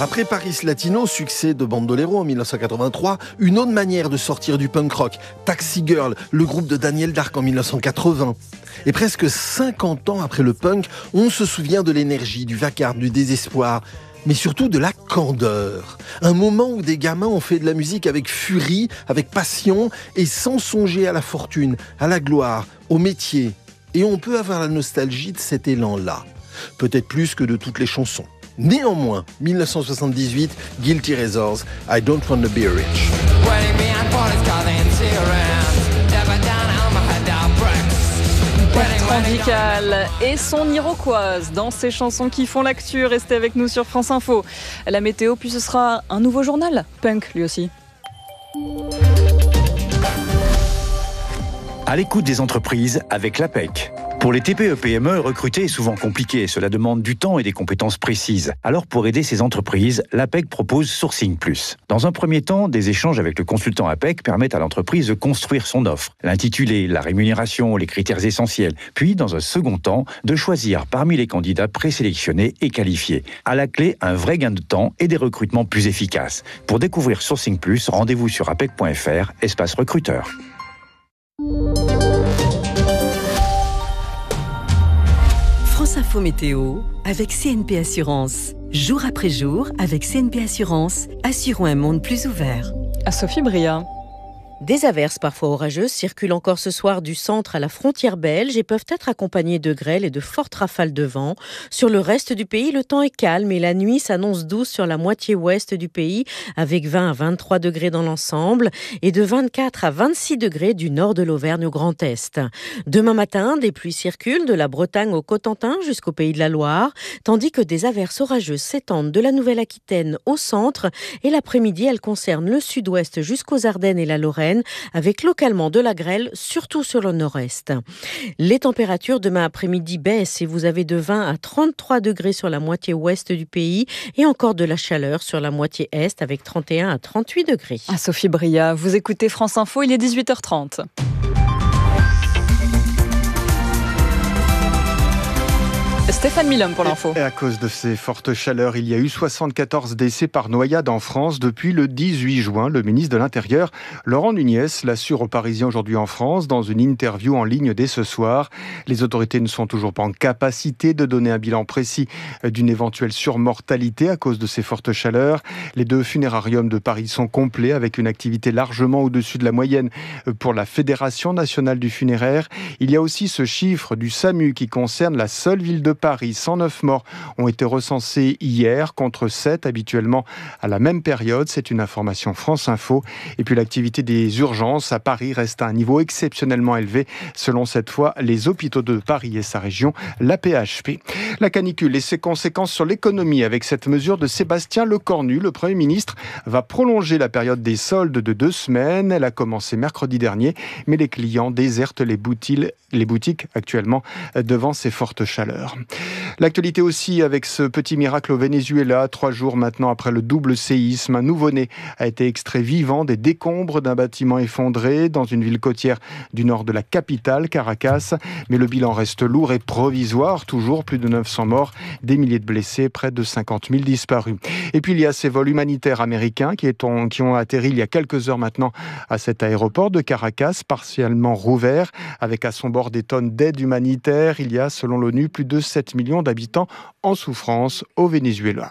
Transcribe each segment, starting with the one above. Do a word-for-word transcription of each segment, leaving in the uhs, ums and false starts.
Après Paris Latino, succès de Bandolero en dix-neuf cent quatre-vingt-trois, une autre manière de sortir du punk rock, Taxi Girl, le groupe de Daniel Dark en dix-neuf cent quatre-vingts. Et presque cinquante ans après le punk, on se souvient de l'énergie, du vacarme, du désespoir, mais surtout de la candeur. Un moment où des gamins ont fait de la musique avec furie, avec passion et sans songer à la fortune, à la gloire, au métier. Et on peut avoir la nostalgie de cet élan-là. Peut-être plus que de toutes les chansons. Néanmoins, dix-neuf cent soixante-dix-huit, Guilty Razors, I Don't Wanna Be Rich. Bertrand Dical et son Iroquoise dans ces chansons qui font l'actu. Restez avec nous sur France Info. La météo, puis ce sera un nouveau journal, punk lui aussi. À l'écoute des entreprises avec l'A P E C. Pour les T P E P M E, recruter est souvent compliqué. Cela demande du temps et des compétences précises. Alors pour aider ces entreprises, l'A P E C propose Sourcing Plus. Dans un premier temps, des échanges avec le consultant A P E C permettent à l'entreprise de construire son offre. L'intitulé, la rémunération, les critères essentiels. Puis, dans un second temps, de choisir parmi les candidats présélectionnés et qualifiés. À la clé, un vrai gain de temps et des recrutements plus efficaces. Pour découvrir Sourcing Plus, rendez-vous sur apec point f r, espace recruteur. France Info Météo avec C N P Assurance. Jour après jour, avec C N P Assurance, assurons un monde plus ouvert. À Sophie Bria. Des averses parfois orageuses circulent encore ce soir du centre à la frontière belge et peuvent être accompagnées de grêle et de fortes rafales de vent. Sur le reste du pays, le temps est calme et la nuit s'annonce douce sur la moitié ouest du pays avec vingt à vingt-trois degrés dans l'ensemble et de vingt-quatre à vingt-six degrés du nord de l'Auvergne au Grand Est. Demain matin, des pluies circulent de la Bretagne au Cotentin jusqu'au Pays de la Loire, tandis que des averses orageuses s'étendent de la Nouvelle-Aquitaine au centre et l'après-midi, elles concernent le sud-ouest jusqu'aux Ardennes et la Lorraine, avec localement de la grêle, surtout sur le nord-est. Les températures demain après-midi baissent et vous avez de vingt à trente-trois degrés sur la moitié ouest du pays et encore de la chaleur sur la moitié est avec trente et un à trente-huit degrés. À Sophie Bria, vous écoutez France Info, il est dix-huit heures trente. Stéphane Milhomme pour l'info. Et à cause de ces fortes chaleurs, il y a eu soixante-quatorze décès par noyade en France depuis le dix-huit juin. Le ministre de l'Intérieur, Laurent Nunez, l'assure aux Parisiens aujourd'hui en France dans une interview en ligne dès ce soir. Les autorités ne sont toujours pas en capacité de donner un bilan précis d'une éventuelle surmortalité à cause de ces fortes chaleurs. Les deux funérariums de Paris sont complets avec une activité largement au-dessus de la moyenne pour la Fédération nationale du funéraire. Il y a aussi ce chiffre du SAMU qui concerne la seule ville de Paris. cent neuf morts ont été recensés hier contre sept habituellement à la même période. C'est une information France Info. Et puis l'activité des urgences à Paris reste à un niveau exceptionnellement élevé selon cette fois les hôpitaux de Paris et sa région, l'A P H P. La canicule et ses conséquences sur l'économie avec cette mesure de Sébastien Lecornu. Le Premier ministre va prolonger la période des soldes de deux semaines. Elle a commencé mercredi dernier, mais les clients désertent les boutiques, les boutiques actuellement devant ces fortes chaleurs. L'actualité aussi avec ce petit miracle au Venezuela. Trois jours maintenant après le double séisme, un nouveau-né a été extrait vivant des décombres d'un bâtiment effondré dans une ville côtière du nord de la capitale, Caracas. Mais le bilan reste lourd et provisoire. Toujours plus de neuf cents morts, des milliers de blessés, près de cinquante mille disparus. Et puis il y a ces vols humanitaires américains qui, est en, qui ont atterri il y a quelques heures maintenant à cet aéroport de Caracas, partiellement rouvert, avec à son bord des tonnes d'aide humanitaire. Il y a, selon l'ONU, plus de sept millions d'habitants en souffrance au Venezuela.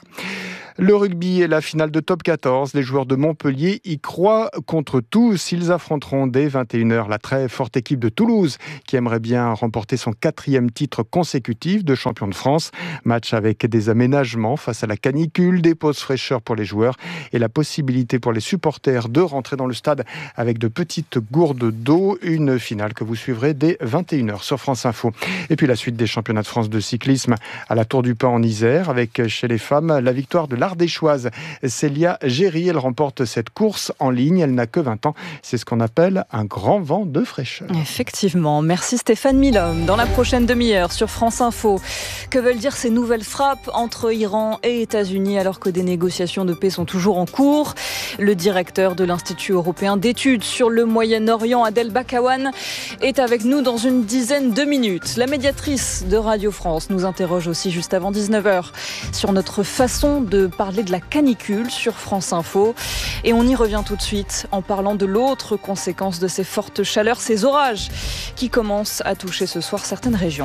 Le rugby et la finale de top quatorze, les joueurs de Montpellier y croient contre tous. Ils affronteront dès vingt et une heures la très forte équipe de Toulouse qui aimerait bien remporter son quatrième titre consécutif de champion de France. Match avec des aménagements face à la canicule, des pauses fraîcheurs pour les joueurs et la possibilité pour les supporters de rentrer dans le stade avec de petites gourdes d'eau. Une finale que vous suivrez dès vingt et une heures sur France Info. Et puis la suite des championnats de France de cyclisme à la Tour du Pin en Isère avec chez les femmes la victoire de l'Ardéchoise Célia Géry. Elle remporte cette course en ligne. Elle n'a que vingt ans. C'est ce qu'on appelle un grand vent de fraîcheur. Effectivement. Merci Stéphane Milhomme. Dans la prochaine demi-heure sur France Info, que veulent dire ces nouvelles frappes entre Iran et États-Unis alors que des négociations de paix sont toujours en cours? Le directeur de l'Institut européen d'études sur le Moyen-Orient, Adel Bakawan, est avec nous dans une dizaine de minutes. La médiatrice de Radio France nous interroge aussi juste avant dix-neuf heures sur notre façon de parler de la canicule sur France Info. Et on y revient tout de suite en parlant de l'autre conséquence de ces fortes chaleurs, ces orages qui commencent à toucher ce soir certaines régions.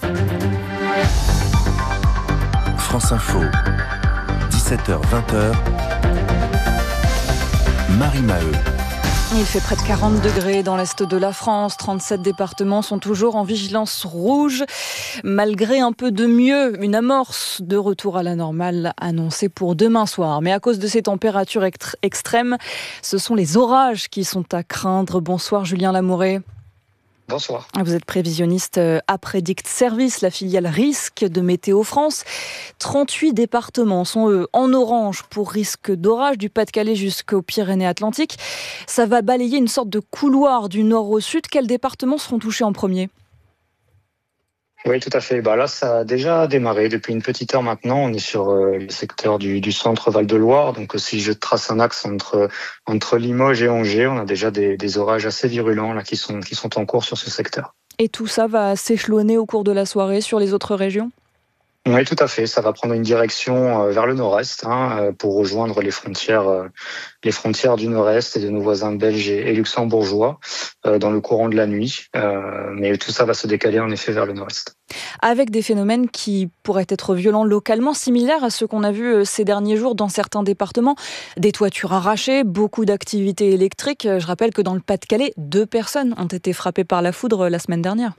France Info, dix-sept heures vingt, Marie Maheu. Il fait près de quarante degrés dans l'est de la France. trente-sept départements sont toujours en vigilance rouge. Malgré un peu de mieux, une amorce de retour à la normale annoncée pour demain soir. Mais à cause de ces températures extrêmes, ce sont les orages qui sont à craindre. Bonsoir Julien Lamouret. Bonsoir. Vous êtes prévisionniste à Predict Service, la filiale risque de Météo France. trente-huit départements sont eux en orange pour risque d'orage du Pas-de-Calais jusqu'aux Pyrénées-Atlantiques. Ça va balayer une sorte de couloir du nord au sud. Quels départements seront touchés en premier ? Oui, tout à fait. Bah là, ça a déjà démarré depuis une petite heure maintenant. On est sur euh, le secteur du, du centre Val-de-Loire. Donc, si je trace un axe entre entre Limoges et Angers, on a déjà des, des orages assez virulents là qui sont qui sont en cours sur ce secteur. Et tout ça va s'échelonner au cours de la soirée sur les autres régions ? Oui, tout à fait. Ça va prendre une direction vers le nord-est hein, pour rejoindre les frontières, les frontières du nord-est et de nos voisins belges et luxembourgeois dans le courant de la nuit. Mais tout ça va se décaler en effet vers le nord-est. Avec des phénomènes qui pourraient être violents localement, similaires à ceux qu'on a vus ces derniers jours dans certains départements. Des toitures arrachées, beaucoup d'activités électriques. Je rappelle que dans le Pas-de-Calais, deux personnes ont été frappées par la foudre la semaine dernière.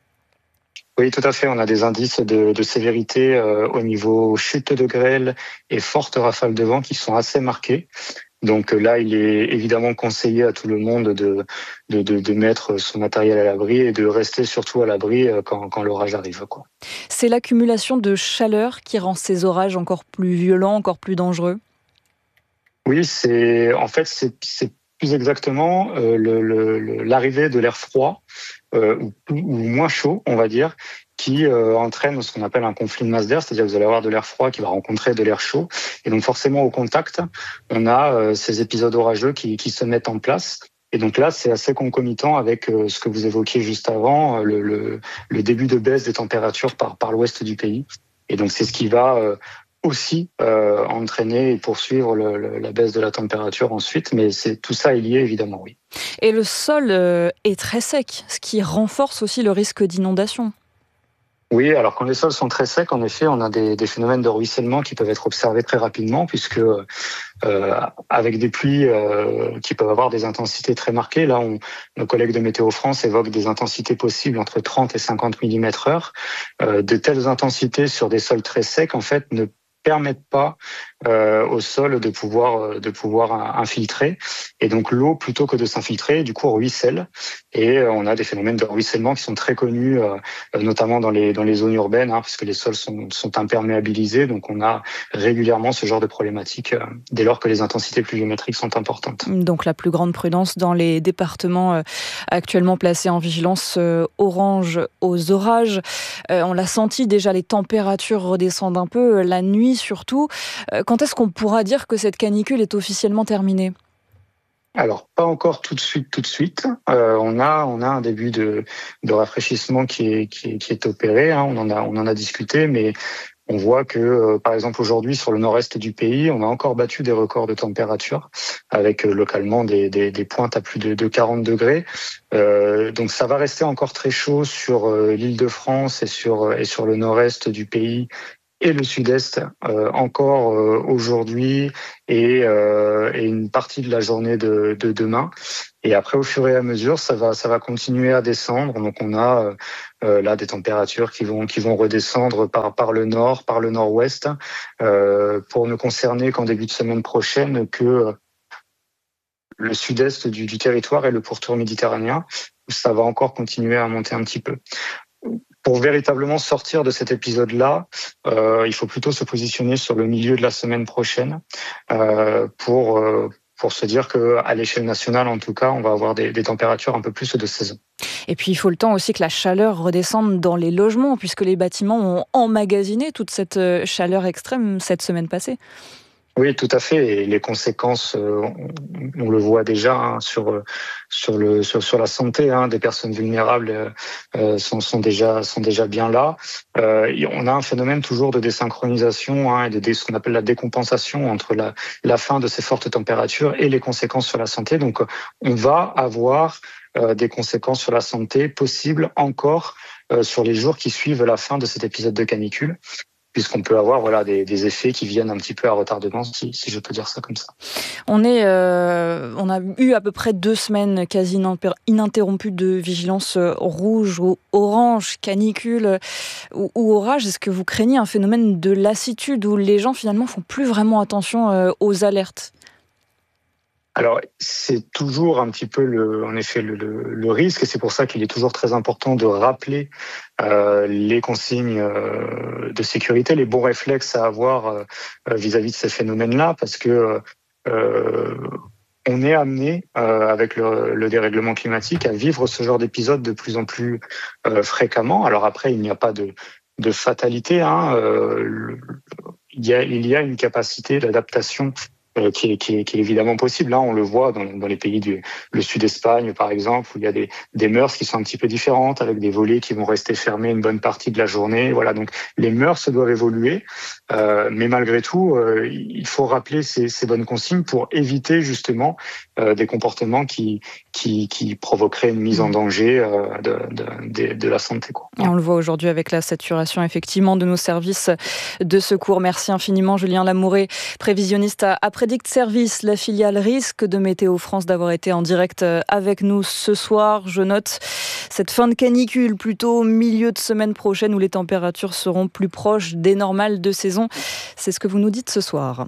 Oui, tout à fait. On a des indices de, de sévérité euh, au niveau chute de grêle et fortes rafales de vent qui sont assez marquées. Donc là, il est évidemment conseillé à tout le monde de, de, de, de mettre son matériel à l'abri et de rester surtout à l'abri quand, quand l'orage arrive, quoi. C'est l'accumulation de chaleur qui rend ces orages encore plus violents, encore plus dangereux ? Oui, c'est en fait c'est, c'est plus exactement euh, le, le, l'arrivée de l'air froid euh, ou, ou moins chaud, on va dire, qui euh, entraîne ce qu'on appelle un conflit de masse d'air, c'est-à-dire que vous allez avoir de l'air froid qui va rencontrer de l'air chaud, et donc forcément au contact, on a euh, ces épisodes orageux qui, qui se mettent en place. Et donc là, c'est assez concomitant avec euh, ce que vous évoquiez juste avant, le, le, le début de baisse des températures par, par l'ouest du pays. Et donc c'est ce qui va euh, aussi euh, entraîner et poursuivre le, le, la baisse de la température ensuite, mais c'est, tout ça est lié évidemment, oui. Et le sol euh, est très sec, ce qui renforce aussi le risque d'inondation. Oui, alors quand les sols sont très secs, en effet, on a des, des phénomènes de ruissellement qui peuvent être observés très rapidement, puisque euh, avec des pluies euh, qui peuvent avoir des intensités très marquées, là, on, nos collègues de Météo France évoquent des intensités possibles entre trente et cinquante millimètres heure. Euh, de telles intensités sur des sols très secs, en fait, ne permettent pas euh, au sol de pouvoir de pouvoir infiltrer, et donc l'eau, plutôt que de s'infiltrer, du coup ruisselle, et euh, on a des phénomènes de ruissellement qui sont très connus, euh, notamment dans les dans les zones urbaines, hein, puisque les sols sont sont imperméabilisés, donc on a régulièrement ce genre de problématique euh, dès lors que les intensités pluviométriques sont importantes. Donc la plus grande prudence dans les départements euh, actuellement placés en vigilance euh, orange aux orages. Euh, on l'a senti déjà, les températures redescendent un peu, la nuit surtout. Euh, quand est-ce qu'on pourra dire que cette canicule est officiellement terminée ? Alors, pas encore tout de suite, tout de suite. Euh, on a, on a un début de, de rafraîchissement qui est, qui est, qui est opéré. Hein. On en a, on en a discuté, mais on voit que, euh, par exemple, aujourd'hui, sur le nord-est du pays, on a encore battu des records de température, avec euh, localement des, des, des pointes à plus de, de quarante degrés. Euh, donc, ça va rester encore très chaud sur euh, l'Île-de-France et sur, et sur le nord-est du pays, et le sud-est euh, encore euh, aujourd'hui et, euh, et une partie de la journée de, de demain. Et après, au fur et à mesure, ça va, ça va continuer à descendre. Donc, on a euh, là des températures qui vont, qui vont redescendre par, par le nord, par le nord-ouest, euh, pour ne concerner qu'en début de semaine prochaine que le sud-est du, du territoire et le pourtour méditerranéen, où ça va encore continuer à monter un petit peu. Pour véritablement sortir de cet épisode-là, euh, il faut plutôt se positionner sur le milieu de la semaine prochaine euh, pour euh, pour se dire que à l'échelle nationale, en tout cas, on va avoir des, des températures un peu plus de saison. Et puis il faut le temps aussi que la chaleur redescende dans les logements, puisque les bâtiments ont emmagasiné toute cette chaleur extrême cette semaine passée. Oui, tout à fait. Et les conséquences, euh, on, on le voit déjà hein, sur sur le sur, sur la santé hein, des personnes vulnérables euh, sont sont déjà sont déjà bien là. Euh, on a un phénomène toujours de désynchronisation hein, et de dé, ce qu'on appelle la décompensation entre la la fin de ces fortes températures et les conséquences sur la santé. Donc, on va avoir euh, des conséquences sur la santé possibles encore euh, sur les jours qui suivent la fin de cet épisode de canicule, puisqu'on peut avoir voilà des, des effets qui viennent un petit peu à retardement, si, si je peux dire ça comme ça. On est, euh, on a eu à peu près deux semaines quasi ininterrompues de vigilance rouge ou orange, canicule ou, ou orage. Est-ce que vous craignez un phénomène de lassitude où les gens finalement font plus vraiment attention euh, aux alertes ? Alors, c'est toujours un petit peu, le, en effet, le, le, le risque, et c'est pour ça qu'il est toujours très important de rappeler euh, les consignes euh, de sécurité, les bons réflexes à avoir euh, vis-à-vis de ces phénomènes-là, parce que euh, on est amené, euh, avec le, le dérèglement climatique, à vivre ce genre d'épisode de plus en plus euh, fréquemment. Alors après, il n'y a pas de, de fatalité, hein, euh, le, il y a, il y a une capacité d'adaptation Euh, qui, est, qui, est, qui est évidemment possible. Là, on le voit dans, dans les pays du le sud-Espagne, par exemple, où il y a des, des mœurs qui sont un petit peu différentes, avec des volets qui vont rester fermés une bonne partie de la journée. Voilà, donc les mœurs doivent évoluer, euh, mais malgré tout, euh, il faut rappeler ces, ces bonnes consignes pour éviter justement euh, des comportements qui, qui, qui provoqueraient une mise en danger euh, de, de, de, de la santé, quoi. Et on le voit aujourd'hui avec la saturation effectivement de nos services de secours. Merci infiniment Julien Lamouret, prévisionniste à, à Predict Service, la filiale risque de Météo France, d'avoir été en direct avec nous ce soir. Je note cette fin de canicule plutôt milieu de semaine prochaine où les températures seront plus proches des normales de saison. C'est ce que vous nous dites ce soir.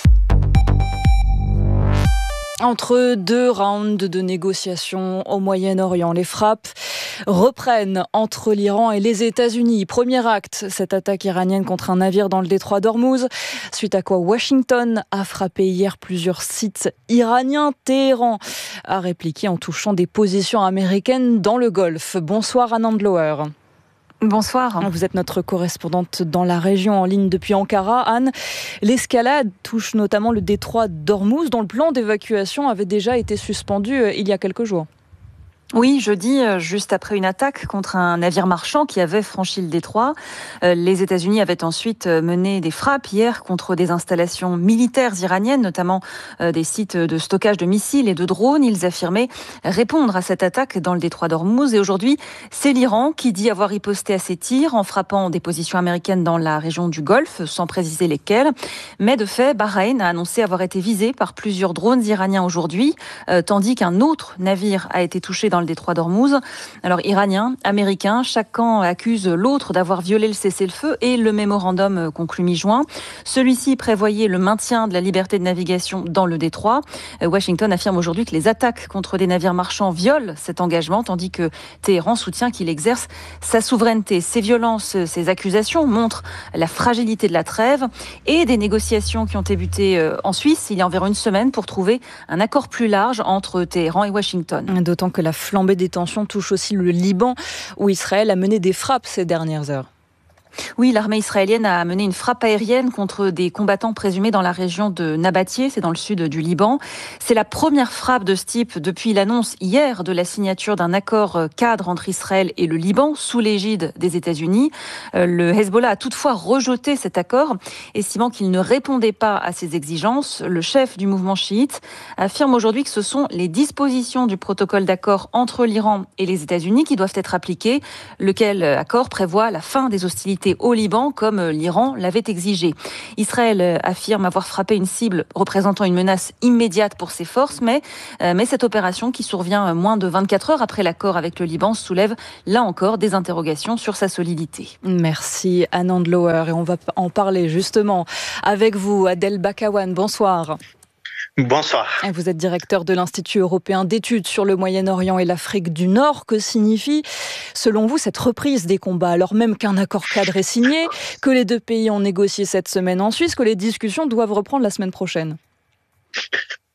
Entre deux rounds de négociations au Moyen-Orient, les frappes reprennent entre l'Iran et les États-Unis. Premier acte, cette attaque iranienne contre un navire dans le détroit d'Ormuz, suite à quoi Washington a frappé hier plusieurs sites iraniens. Téhéran a répliqué en touchant des positions américaines dans le Golfe. Bonsoir Anand Lower. Bonsoir. Vous êtes notre correspondante dans la région en ligne depuis Ankara. Anne, l'escalade touche notamment le détroit d'Ormuz, dont le plan d'évacuation avait déjà été suspendu il y a quelques jours. Oui, jeudi, juste après une attaque contre un navire marchand qui avait franchi le détroit. Les États-Unis avaient ensuite mené des frappes hier contre des installations militaires iraniennes, notamment des sites de stockage de missiles et de drones. Ils affirmaient répondre à cette attaque dans le détroit d'Ormuz. Et aujourd'hui, c'est l'Iran qui dit avoir riposté à ces tirs en frappant des positions américaines dans la région du Golfe, sans préciser lesquelles. Mais de fait, Bahreïn a annoncé avoir été visé par plusieurs drones iraniens aujourd'hui, tandis qu'un autre navire a été touché dans le détroit d'Ormuz. Alors, Iraniens, Américains, chaque camp accuse l'autre d'avoir violé le cessez-le-feu et le mémorandum conclu mi-juin. Celui-ci prévoyait le maintien de la liberté de navigation dans le détroit. Washington affirme aujourd'hui que les attaques contre des navires marchands violent cet engagement, tandis que Téhéran soutient qu'il exerce sa souveraineté. Ces violences, ces accusations montrent la fragilité de la trêve et des négociations qui ont débuté en Suisse il y a environ une semaine pour trouver un accord plus large entre Téhéran et Washington. D'autant que la flambée des tensions touche aussi le Liban, où Israël a mené des frappes ces dernières heures. Oui, l'armée israélienne a mené une frappe aérienne contre des combattants présumés dans la région de Nabatieh, c'est dans le sud du Liban. C'est la première frappe de ce type depuis l'annonce hier de la signature d'un accord cadre entre Israël et le Liban sous l'égide des États-Unis. Le Hezbollah a toutefois rejeté cet accord, estimant qu'il ne répondait pas à ses exigences. Le chef du mouvement chiite affirme aujourd'hui que ce sont les dispositions du protocole d'accord entre l'Iran et les États-Unis qui doivent être appliquées, lequel accord prévoit la fin des hostilités au Liban, comme l'Iran l'avait exigé. Israël affirme avoir frappé une cible représentant une menace immédiate pour ses forces, mais, mais cette opération, qui survient moins de vingt-quatre heures après l'accord avec le Liban, soulève là encore des interrogations sur sa solidité. Merci Anand Lower, et on va en parler justement avec vous, Adel Bakawan. Bonsoir. Bonsoir. Vous êtes directeur de l'Institut européen d'études sur le Moyen-Orient et l'Afrique du Nord. Que signifie, selon vous, cette reprise des combats, alors même qu'un accord cadre est signé, que les deux pays ont négocié cette semaine en Suisse, que les discussions doivent reprendre la semaine prochaine ?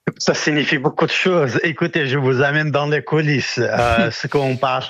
Ça signifie beaucoup de choses. Écoutez, je vous amène dans les coulisses. Euh, ce qu'on parle,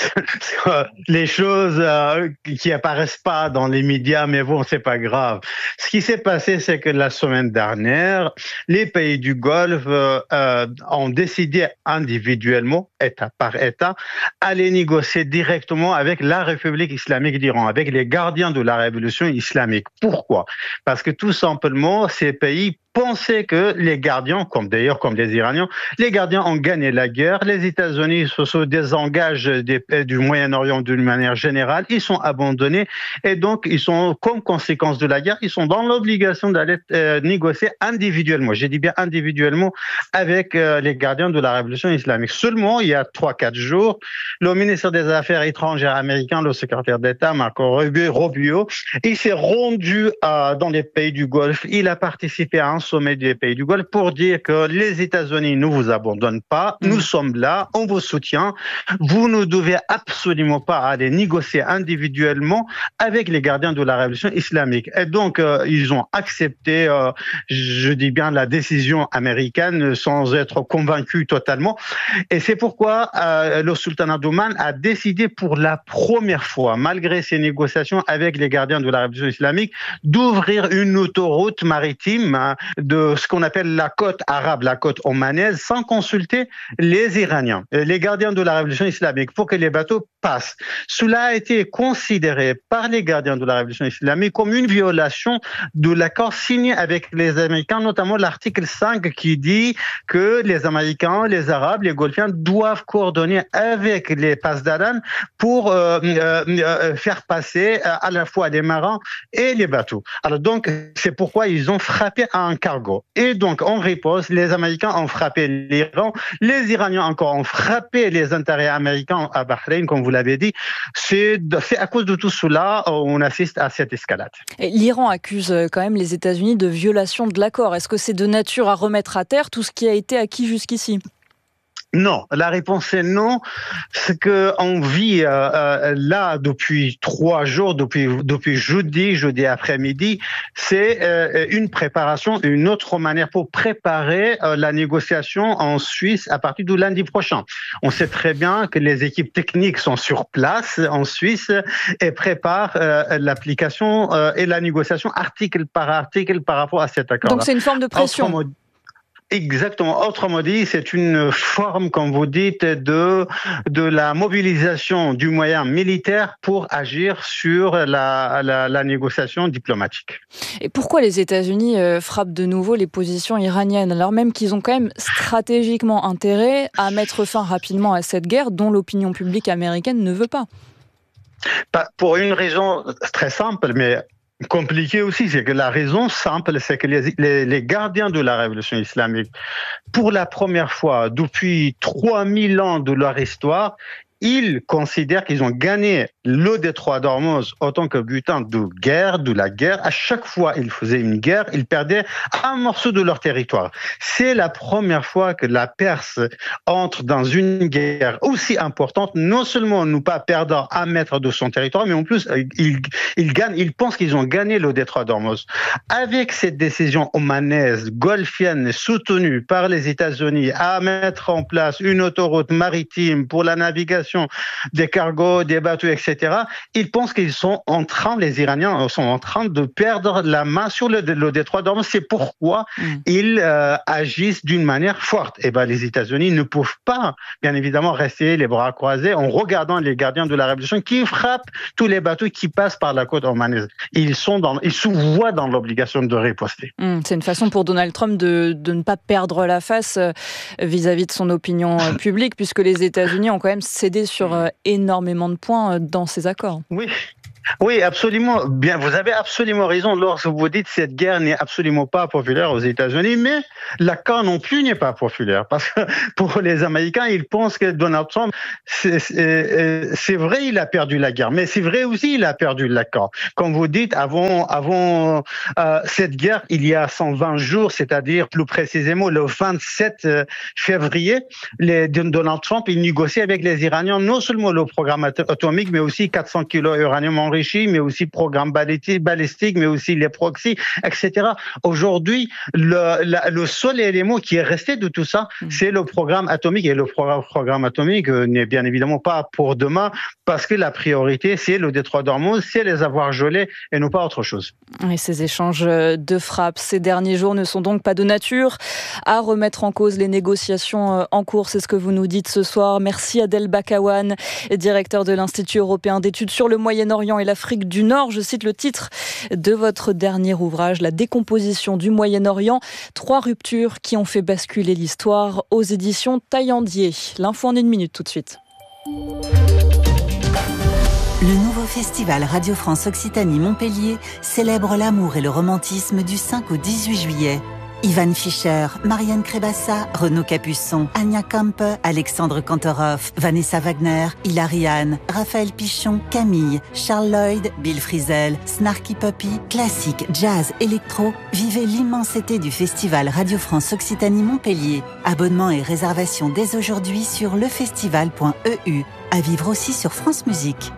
les choses euh, qui apparaissent pas dans les médias, mais bon, c'est pas grave. Ce qui s'est passé, c'est que la semaine dernière, les pays du Golfe euh, euh, ont décidé individuellement, État par État, aller négocier directement avec la République islamique d'Iran, avec les gardiens de la révolution islamique. Pourquoi ? Parce que tout simplement, ces pays pensaient que les gardiens, comme d'ailleurs comme les Iraniens, les gardiens ont gagné la guerre. Les États-Unis se, se désengagent des, du Moyen-Orient d'une manière générale. Ils sont abandonnés et donc ils sont, comme conséquence de la guerre, ils sont dans l'obligation d'aller euh, négocier individuellement. J'ai dit bien individuellement avec euh, les gardiens de la révolution islamique. Seulement, il y a trois, quatre jours, le ministre des Affaires étrangères américain, le secrétaire d'État Marco Rubio, il s'est rendu euh, dans les pays du Golfe. Il a participé à un sommet des pays du Golfe pour dire que les États-Unis ne vous abandonnent pas, nous mmh. sommes là, on vous soutient, vous ne devez absolument pas aller négocier individuellement avec les gardiens de la révolution islamique. Et donc, euh, ils ont accepté, euh, je dis bien, la décision américaine sans être convaincus totalement. Et c'est pourquoi euh, le sultanat d'Oman a décidé pour la première fois, malgré ces négociations avec les gardiens de la révolution islamique, d'ouvrir une autoroute maritime hein, de ce qu'on appelle la côte arabe, la côte omanaise, sans consulter les Iraniens, les gardiens de la révolution islamique, pour que les bateaux passent. Cela a été considéré par les gardiens de la révolution islamique comme une violation de l'accord signé avec les Américains, notamment l'article cinq qui dit que les Américains, les Arabes, les Golfiens doivent coordonner avec les Pasdaran pour euh, euh, faire passer à la fois les marins et les bateaux. Alors donc, c'est pourquoi ils ont frappé un cargo. Et donc, en réponse, les Américains ont frappé l'Iran, les Iraniens encore ont frappé les intérêts américains à Bahreïn, comme vous l'avez dit. C'est, c'est à cause de tout cela on assiste à cette escalade. Et l'Iran accuse quand même les États-Unis de violation de l'accord. Est-ce que c'est de nature à remettre à terre tout ce qui a été acquis jusqu'ici ? Non, la réponse est non. Ce que on vit euh, euh, là depuis trois jours, depuis depuis jeudi, jeudi après-midi, c'est euh, une préparation, une autre manière pour préparer euh, la négociation en Suisse à partir du lundi prochain. On sait très bien que les équipes techniques sont sur place en Suisse et préparent euh, l'application euh, et la négociation article par article par rapport à cet accord. Donc c'est une forme de pression. Autrement, Exactement. Autrement dit, c'est une forme, comme vous dites, de de la mobilisation du moyen militaire pour agir sur la, la, la négociation diplomatique. Et pourquoi les États-Unis euh, frappent de nouveau les positions iraniennes, alors même qu'ils ont quand même stratégiquement intérêt à mettre fin rapidement à cette guerre dont l'opinion publique américaine ne veut pas ? Pour une raison très simple, mais compliqué aussi, c'est que la raison simple, c'est que les, les, les gardiens de la révolution islamique, pour la première fois depuis trois mille ans de leur histoire, ils considèrent qu'ils ont gagné le détroit d'Ormuz en tant que butin de guerre, de la guerre. À chaque fois qu'ils faisaient une guerre, ils perdaient un morceau de leur territoire. C'est la première fois que la Perse entre dans une guerre aussi importante, non seulement ne pas perdre un mètre de son territoire, mais en plus, ils, ils gagnent, ils pensent qu'ils ont gagné le détroit d'Ormuz. Avec cette décision omanaise, golfienne, soutenue par les États-Unis à mettre en place une autoroute maritime pour la navigation des cargos, des bateaux, et cetera. Ils pensent qu'ils sont en train, les Iraniens sont en train de perdre la main sur le, le détroit d'Ormuz. C'est pourquoi mmh. ils euh, agissent d'une manière forte. Et ben, les États-Unis ne peuvent pas, bien évidemment, rester les bras croisés en regardant les gardiens de la révolution qui frappent tous les bateaux qui passent par la côte omanaise. Ils sont dans, ils se voient dans l'obligation de riposter. Mmh, c'est une façon pour Donald Trump de, de ne pas perdre la face vis-à-vis de son opinion publique, puisque les États-Unis ont quand même cédé sur euh, énormément de points euh, dans ces accords. Oui. Oui, absolument. Bien, vous avez absolument raison lorsque vous dites que cette guerre n'est absolument pas populaire aux États-Unis, mais l'accord non plus n'est pas populaire. Parce que pour les Américains, ils pensent que Donald Trump, c'est, c'est, c'est vrai, il a perdu la guerre, mais c'est vrai aussi, il a perdu l'accord. Comme vous dites, avant, avant euh, cette guerre, il y a cent vingt jours, c'est-à-dire plus précisément le vingt-sept février, les, Donald Trump, il négociait avec les Iraniens non seulement le programme atomique, mais aussi quatre cents kilos d'uranium enrichi. enrichis, mais aussi le programme balistique, mais aussi les proxys, et cetera. Aujourd'hui, le, la, le seul élément qui est resté de tout ça, mmh. c'est le programme atomique. Et le pro- programme atomique euh, n'est bien évidemment pas pour demain, parce que la priorité, c'est le détroit d'Ormuz, c'est les avoirs gelés et non pas autre chose. Et ces échanges de frappes ces derniers jours ne sont donc pas de nature à remettre en cause les négociations en cours. C'est ce que vous nous dites ce soir. Merci Adel Bakawan, directeur de l'Institut européen d'études sur le Moyen-Orient et l'Afrique du Nord. Je cite le titre de votre dernier ouvrage, La décomposition du Moyen-Orient. Trois ruptures qui ont fait basculer l'histoire, aux éditions Taillandier. L'info en une minute tout de suite. Le nouveau festival Radio France Occitanie Montpellier célèbre l'amour et le romantisme du cinq au dix-huit juillet. Ivan Fischer, Marianne Crébassa, Renaud Capuçon, Anya Kampe, Alexandre Kantorov, Vanessa Wagner, Hilary Hahn, Raphaël Pichon, Camille, Charles Lloyd, Bill Frisell, Snarky Puppy, classique, jazz, électro. Vivez l'immensité du festival Radio France Occitanie Montpellier. Abonnement et réservation dès aujourd'hui sur lefestival point e u. À vivre aussi sur France Musique.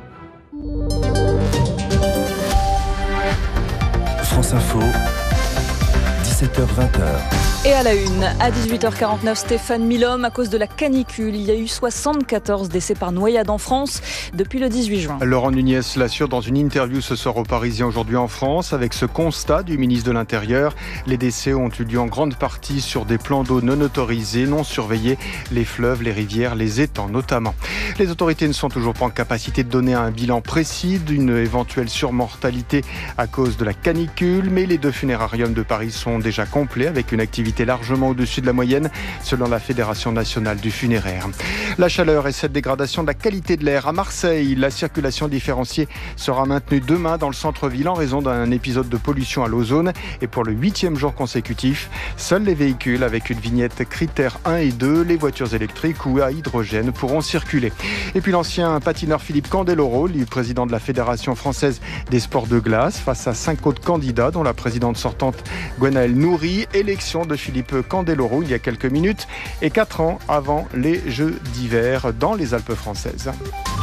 France Info, dix-sept heures vingt. Et à la une, à dix-huit heures quarante-neuf, Stéphane Milhomme, à cause de la canicule, il y a eu soixante-quatorze décès par noyade en France depuis le dix-huit juin. Laurent Nunez l'assure dans une interview ce soir aux Parisiens aujourd'hui en France, avec ce constat du ministre de l'Intérieur. Les décès ont eu lieu en grande partie sur des plans d'eau non autorisés, non surveillés, les fleuves, les rivières, les étangs notamment. Les autorités ne sont toujours pas en capacité de donner un bilan précis d'une éventuelle surmortalité à cause de la canicule, mais les deux funérariums de Paris sont déjà complets avec une activité largement au-dessus de la moyenne, selon la Fédération nationale du funéraire. La chaleur et cette dégradation de la qualité de l'air à Marseille. La circulation différenciée sera maintenue demain dans le centre-ville en raison d'un épisode de pollution à l'ozone. Et pour le huitième jour consécutif, seuls les véhicules avec une vignette critère un et deux, les voitures électriques ou à hydrogène pourront circuler. Et puis l'ancien patineur Philippe Candeloro, le président de la Fédération française des sports de glace, face à cinq autres candidats, dont la présidente sortante Gwenaëlle Nouri. Élection de Philippe Candeloro il y a quelques minutes et quatre ans avant les Jeux d'hiver dans les Alpes françaises.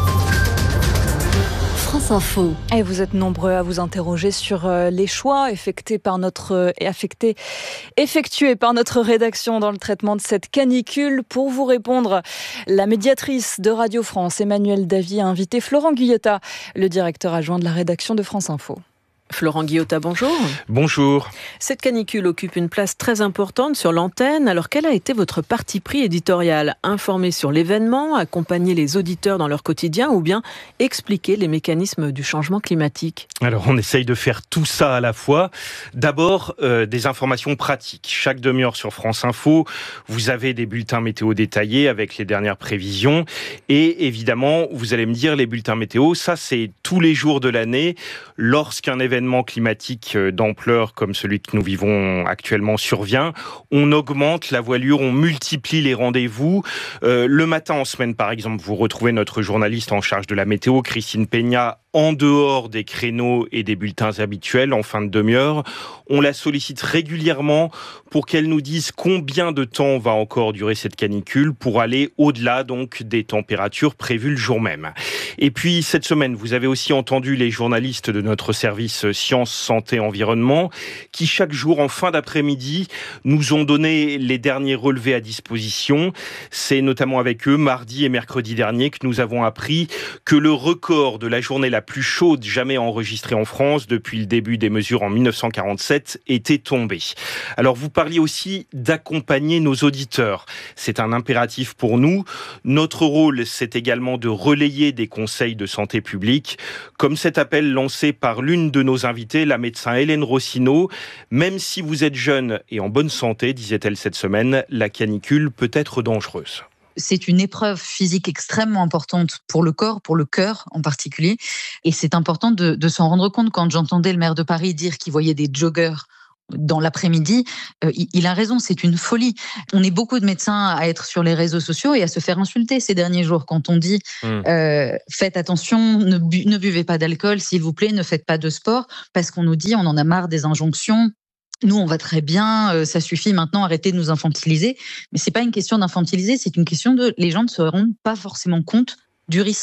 France Info. Et vous êtes nombreux à vous interroger sur les choix effectués par notre, affectés, effectués par notre rédaction dans le traitement de cette canicule. Pour vous répondre, la médiatrice de Radio France, Emmanuelle Davy, a invité Florent Guyotat, le directeur adjoint de la rédaction de France Info. Florent Guyotat, bonjour. Bonjour. Cette canicule occupe une place très importante sur l'antenne. Alors, quel a été votre parti pris éditorial ? Informer sur l'événement, accompagner les auditeurs dans leur quotidien ou bien expliquer les mécanismes du changement climatique ? Alors, on essaye de faire tout ça à la fois. D'abord, euh, des informations pratiques. Chaque demi-heure sur France Info, vous avez des bulletins météo détaillés avec les dernières prévisions. Et évidemment, vous allez me dire, les bulletins météo, ça, c'est tous les jours de l'année. Lorsqu'un événement climatique d'ampleur comme celui que nous vivons actuellement survient, on augmente la voilure, on multiplie les rendez-vous. Euh, le matin en semaine, par exemple, vous retrouvez notre journaliste en charge de la météo, Christine Peña, en dehors des créneaux et des bulletins habituels en fin de demi-heure. On la sollicite régulièrement pour qu'elle nous dise combien de temps va encore durer cette canicule pour aller au-delà donc des températures prévues le jour même. Et puis cette semaine, vous avez aussi entendu les journalistes de notre service Sciences, Santé, Environnement qui chaque jour en fin d'après-midi nous ont donné les derniers relevés à disposition. C'est notamment avec eux mardi et mercredi dernier que nous avons appris que le record de la journée la plus chaude jamais enregistrée en France depuis le début des mesures en dix-neuf cent quarante-sept était tombée. Alors vous parliez aussi d'accompagner nos auditeurs. C'est un impératif pour nous. Notre rôle, c'est également de relayer des conseils de santé publique, comme cet appel lancé par l'une de nos invitées, la médecin Hélène Rossineau. Même si vous êtes jeune et en bonne santé, disait-elle cette semaine, la canicule peut être dangereuse. C'est une épreuve physique extrêmement importante pour le corps, pour le cœur en particulier. Et c'est important de, de s'en rendre compte. Quand j'entendais le maire de Paris dire qu'il voyait des joggers dans l'après-midi, euh, il a raison, c'est une folie. On est beaucoup de médecins à être sur les réseaux sociaux et à se faire insulter ces derniers jours quand on dit mmh. euh, faites attention, ne, bu- ne buvez pas d'alcool, s'il vous plaît, ne faites pas de sport, parce qu'on nous dit on en a marre des injonctions. Nous, on va très bien, euh, ça suffit maintenant, arrêtez de nous infantiliser. Mais c'est pas une question d'infantiliser, c'est une question de les gens ne se rendent pas forcément compte du risque.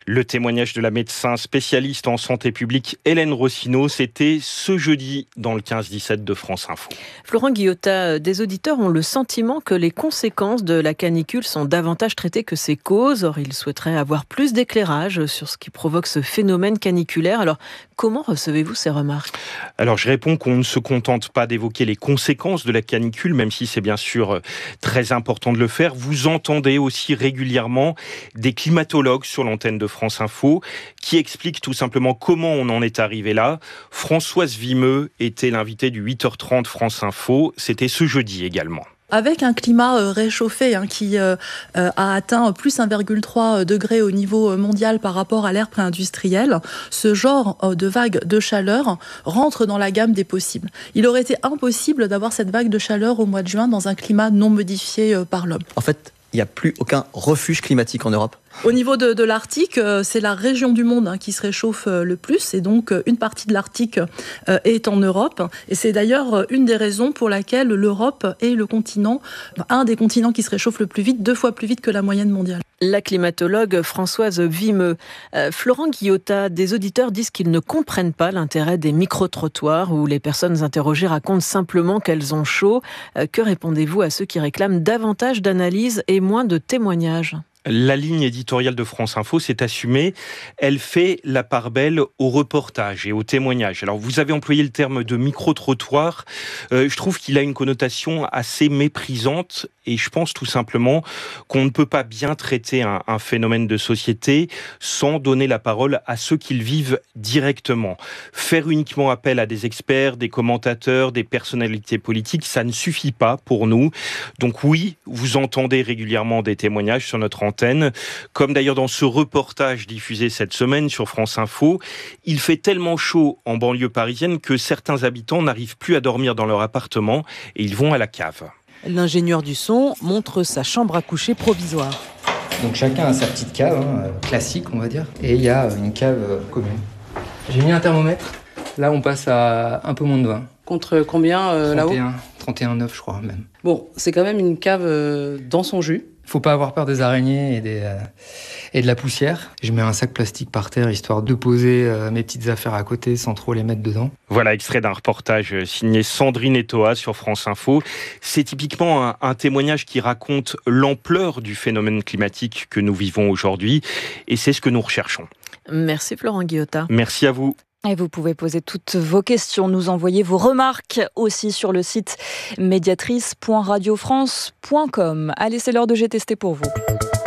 Le témoignage de la médecin spécialiste en santé publique Hélène Rossineau, c'était ce jeudi dans le quinze dix-sept de France Info. Florent Guillotat, des auditeurs ont le sentiment que les conséquences de la canicule sont davantage traitées que ses causes. Or, ils souhaiteraient avoir plus d'éclairage sur ce qui provoque ce phénomène caniculaire. Alors, comment recevez-vous ces remarques ? Alors, je réponds qu'on ne se contente pas d'évoquer les conséquences de la canicule, même si c'est bien sûr très important de le faire. Vous entendez aussi régulièrement des climatologues sur l'antenne de France Info qui expliquent tout simplement comment on en est arrivé là. Françoise Vimeux était l'invitée du huit heures trente France Info. C'était ce jeudi également. Avec un climat euh, réchauffé hein, qui euh, euh, a atteint plus un virgule trois degré au niveau mondial par rapport à l'ère pré-industrielle, ce genre euh, de vague de chaleur rentre dans la gamme des possibles. Il aurait été impossible d'avoir cette vague de chaleur au mois de juin dans un climat non modifié euh, par l'homme. En fait, il n'y a plus aucun refuge climatique en Europe. Au niveau de, de l'Arctique, euh, c'est la région du monde hein, qui se réchauffe euh, le plus, et donc euh, une partie de l'Arctique euh, est en Europe. Et c'est d'ailleurs euh, une des raisons pour laquelle l'Europe est le continent, un des continents qui se réchauffe le plus vite, deux fois plus vite que la moyenne mondiale. La climatologue Françoise Vimeux. Euh, Florent Guillotat, des auditeurs disent qu'ils ne comprennent pas l'intérêt des micro-trottoirs où les personnes interrogées racontent simplement qu'elles ont chaud. Euh, que répondez-vous à ceux qui réclament davantage d'analyses et moins de témoignages ? La ligne éditoriale de France Info s'est assumée. Elle fait la part belle au reportage et au témoignage. Alors, vous avez employé le terme de micro-trottoir. Euh, je trouve qu'il a une connotation assez méprisante et je pense tout simplement qu'on ne peut pas bien traiter un, un phénomène de société sans donner la parole à ceux qui le vivent directement. Faire uniquement appel à des experts, des commentateurs, des personnalités politiques, ça ne suffit pas pour nous. Donc oui, vous entendez régulièrement des témoignages sur notre antenne, comme d'ailleurs dans ce reportage diffusé cette semaine sur France Info. Il fait tellement chaud en banlieue parisienne que certains habitants n'arrivent plus à dormir dans leur appartement et ils vont à la cave. L'ingénieur du son montre sa chambre à coucher provisoire. Donc chacun a sa petite cave, hein, classique on va dire, et il y a une cave euh, commune. J'ai mis un thermomètre, là on passe à un peu moins de vingt. Contre combien euh, là-haut ? trente et un virgule neuf je crois même. Bon, c'est quand même une cave euh, dans son jus. Faut pas avoir peur des araignées et, des, euh, et de la poussière. Je mets un sac plastique par terre histoire de poser euh, mes petites affaires à côté sans trop les mettre dedans. Voilà, extrait d'un reportage signé Sandrine Etoa sur France Info. C'est typiquement un, un témoignage qui raconte l'ampleur du phénomène climatique que nous vivons aujourd'hui et c'est ce que nous recherchons. Merci Florent Guillotat. Merci à vous. Et vous pouvez poser toutes vos questions, nous envoyer vos remarques aussi sur le site médiatrice point radio france point com. Allez, c'est l'heure de J'ai testé pour vous.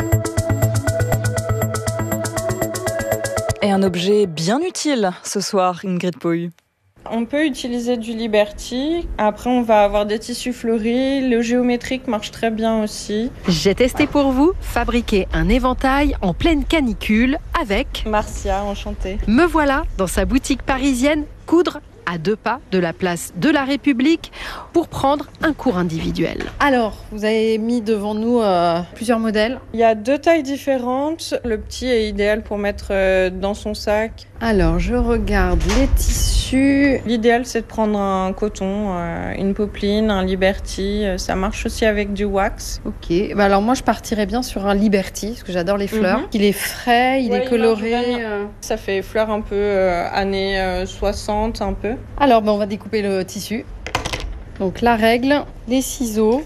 Et un objet bien utile ce soir, Ingrid Pohu. On peut utiliser du Liberty. Après, on va avoir des tissus fleuris. Le géométrique marche très bien aussi. J'ai testé pour vous fabriquer un éventail en pleine canicule avec Marcia, enchantée. Me voilà dans sa boutique parisienne Coudre à deux pas de la place de la République pour prendre un cours individuel. Alors, vous avez mis devant nous euh, plusieurs modèles. Il y a deux tailles différentes. Le petit est idéal pour mettre euh, dans son sac. Alors, je regarde les tissus. L'idéal, c'est de prendre un coton, euh, une popeline, un Liberty. Ça marche aussi avec du wax. Ok. Bah alors moi, je partirais bien sur un Liberty parce que j'adore les fleurs. Mm-hmm. Il est frais, il ouais, est coloré. Il euh... Ça fait fleurs un peu euh, années euh, soixante, un peu. Alors, bah, on va découper le tissu. Donc la règle, les ciseaux.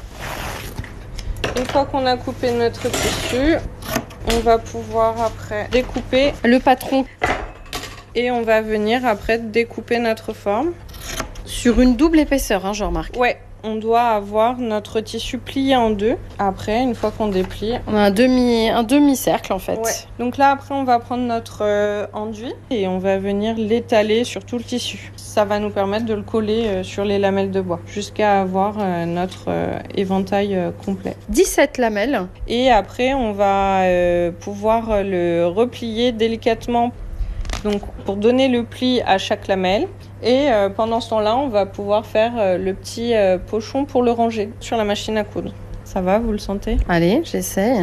Une fois qu'on a coupé notre tissu, on va pouvoir après découper le patron. Et on va venir après découper notre forme. Sur une double épaisseur, hein, je remarque. Ouais, on doit avoir notre tissu plié en deux. Après, une fois qu'on déplie, on a un demi, un demi-cercle en fait. Ouais. Donc là, après, on va prendre notre euh, enduit et on va venir l'étaler sur tout le tissu. Ça va nous permettre de le coller euh, sur les lamelles de bois jusqu'à avoir euh, notre euh, éventail euh, complet. dix-sept lamelles. Et après, on va euh, pouvoir le replier délicatement. Donc, pour donner le pli à chaque lamelle. Et euh, pendant ce temps-là, on va pouvoir faire euh, le petit euh, pochon pour le ranger sur la machine à coudre. Ça va, vous le sentez ? Allez, j'essaye.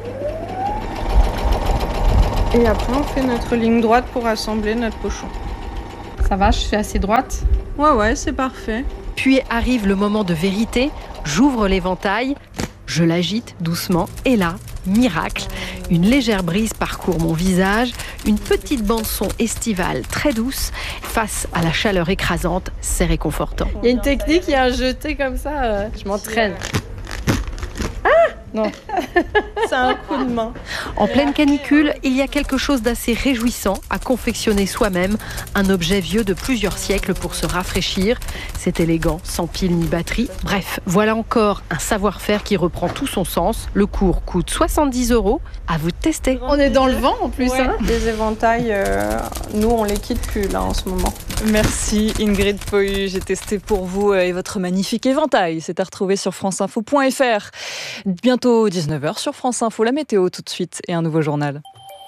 Et après, on fait notre ligne droite pour assembler notre pochon. Ça va, je suis assez droite ? Ouais, ouais, c'est parfait. Puis arrive le moment de vérité. J'ouvre l'éventail, je l'agite doucement et là, miracle, Une légère brise parcourt mon visage, une petite bande-son estivale très douce. Face à la chaleur écrasante, c'est réconfortant. Il y a une technique, il y a un jeté comme ça, euh, je m'entraîne. Ah non, c'est un coup de main. En pleine canicule, il y a quelque chose d'assez réjouissant à confectionner soi-même un objet vieux de plusieurs siècles pour se rafraîchir. C'est élégant, sans pile ni batterie. Bref, voilà encore un savoir-faire qui reprend tout son sens. Le cours coûte soixante-dix euros. À vous de tester. On est dans le vent en plus. Ouais, hein. Les éventails, euh, nous on les quitte plus là en ce moment. Merci Ingrid Pohu, j'ai testé pour vous et votre magnifique éventail. C'est à retrouver sur franceinfo point fr. Bientôt dix-neuf heures sur France Info, la météo tout de suite et un nouveau journal.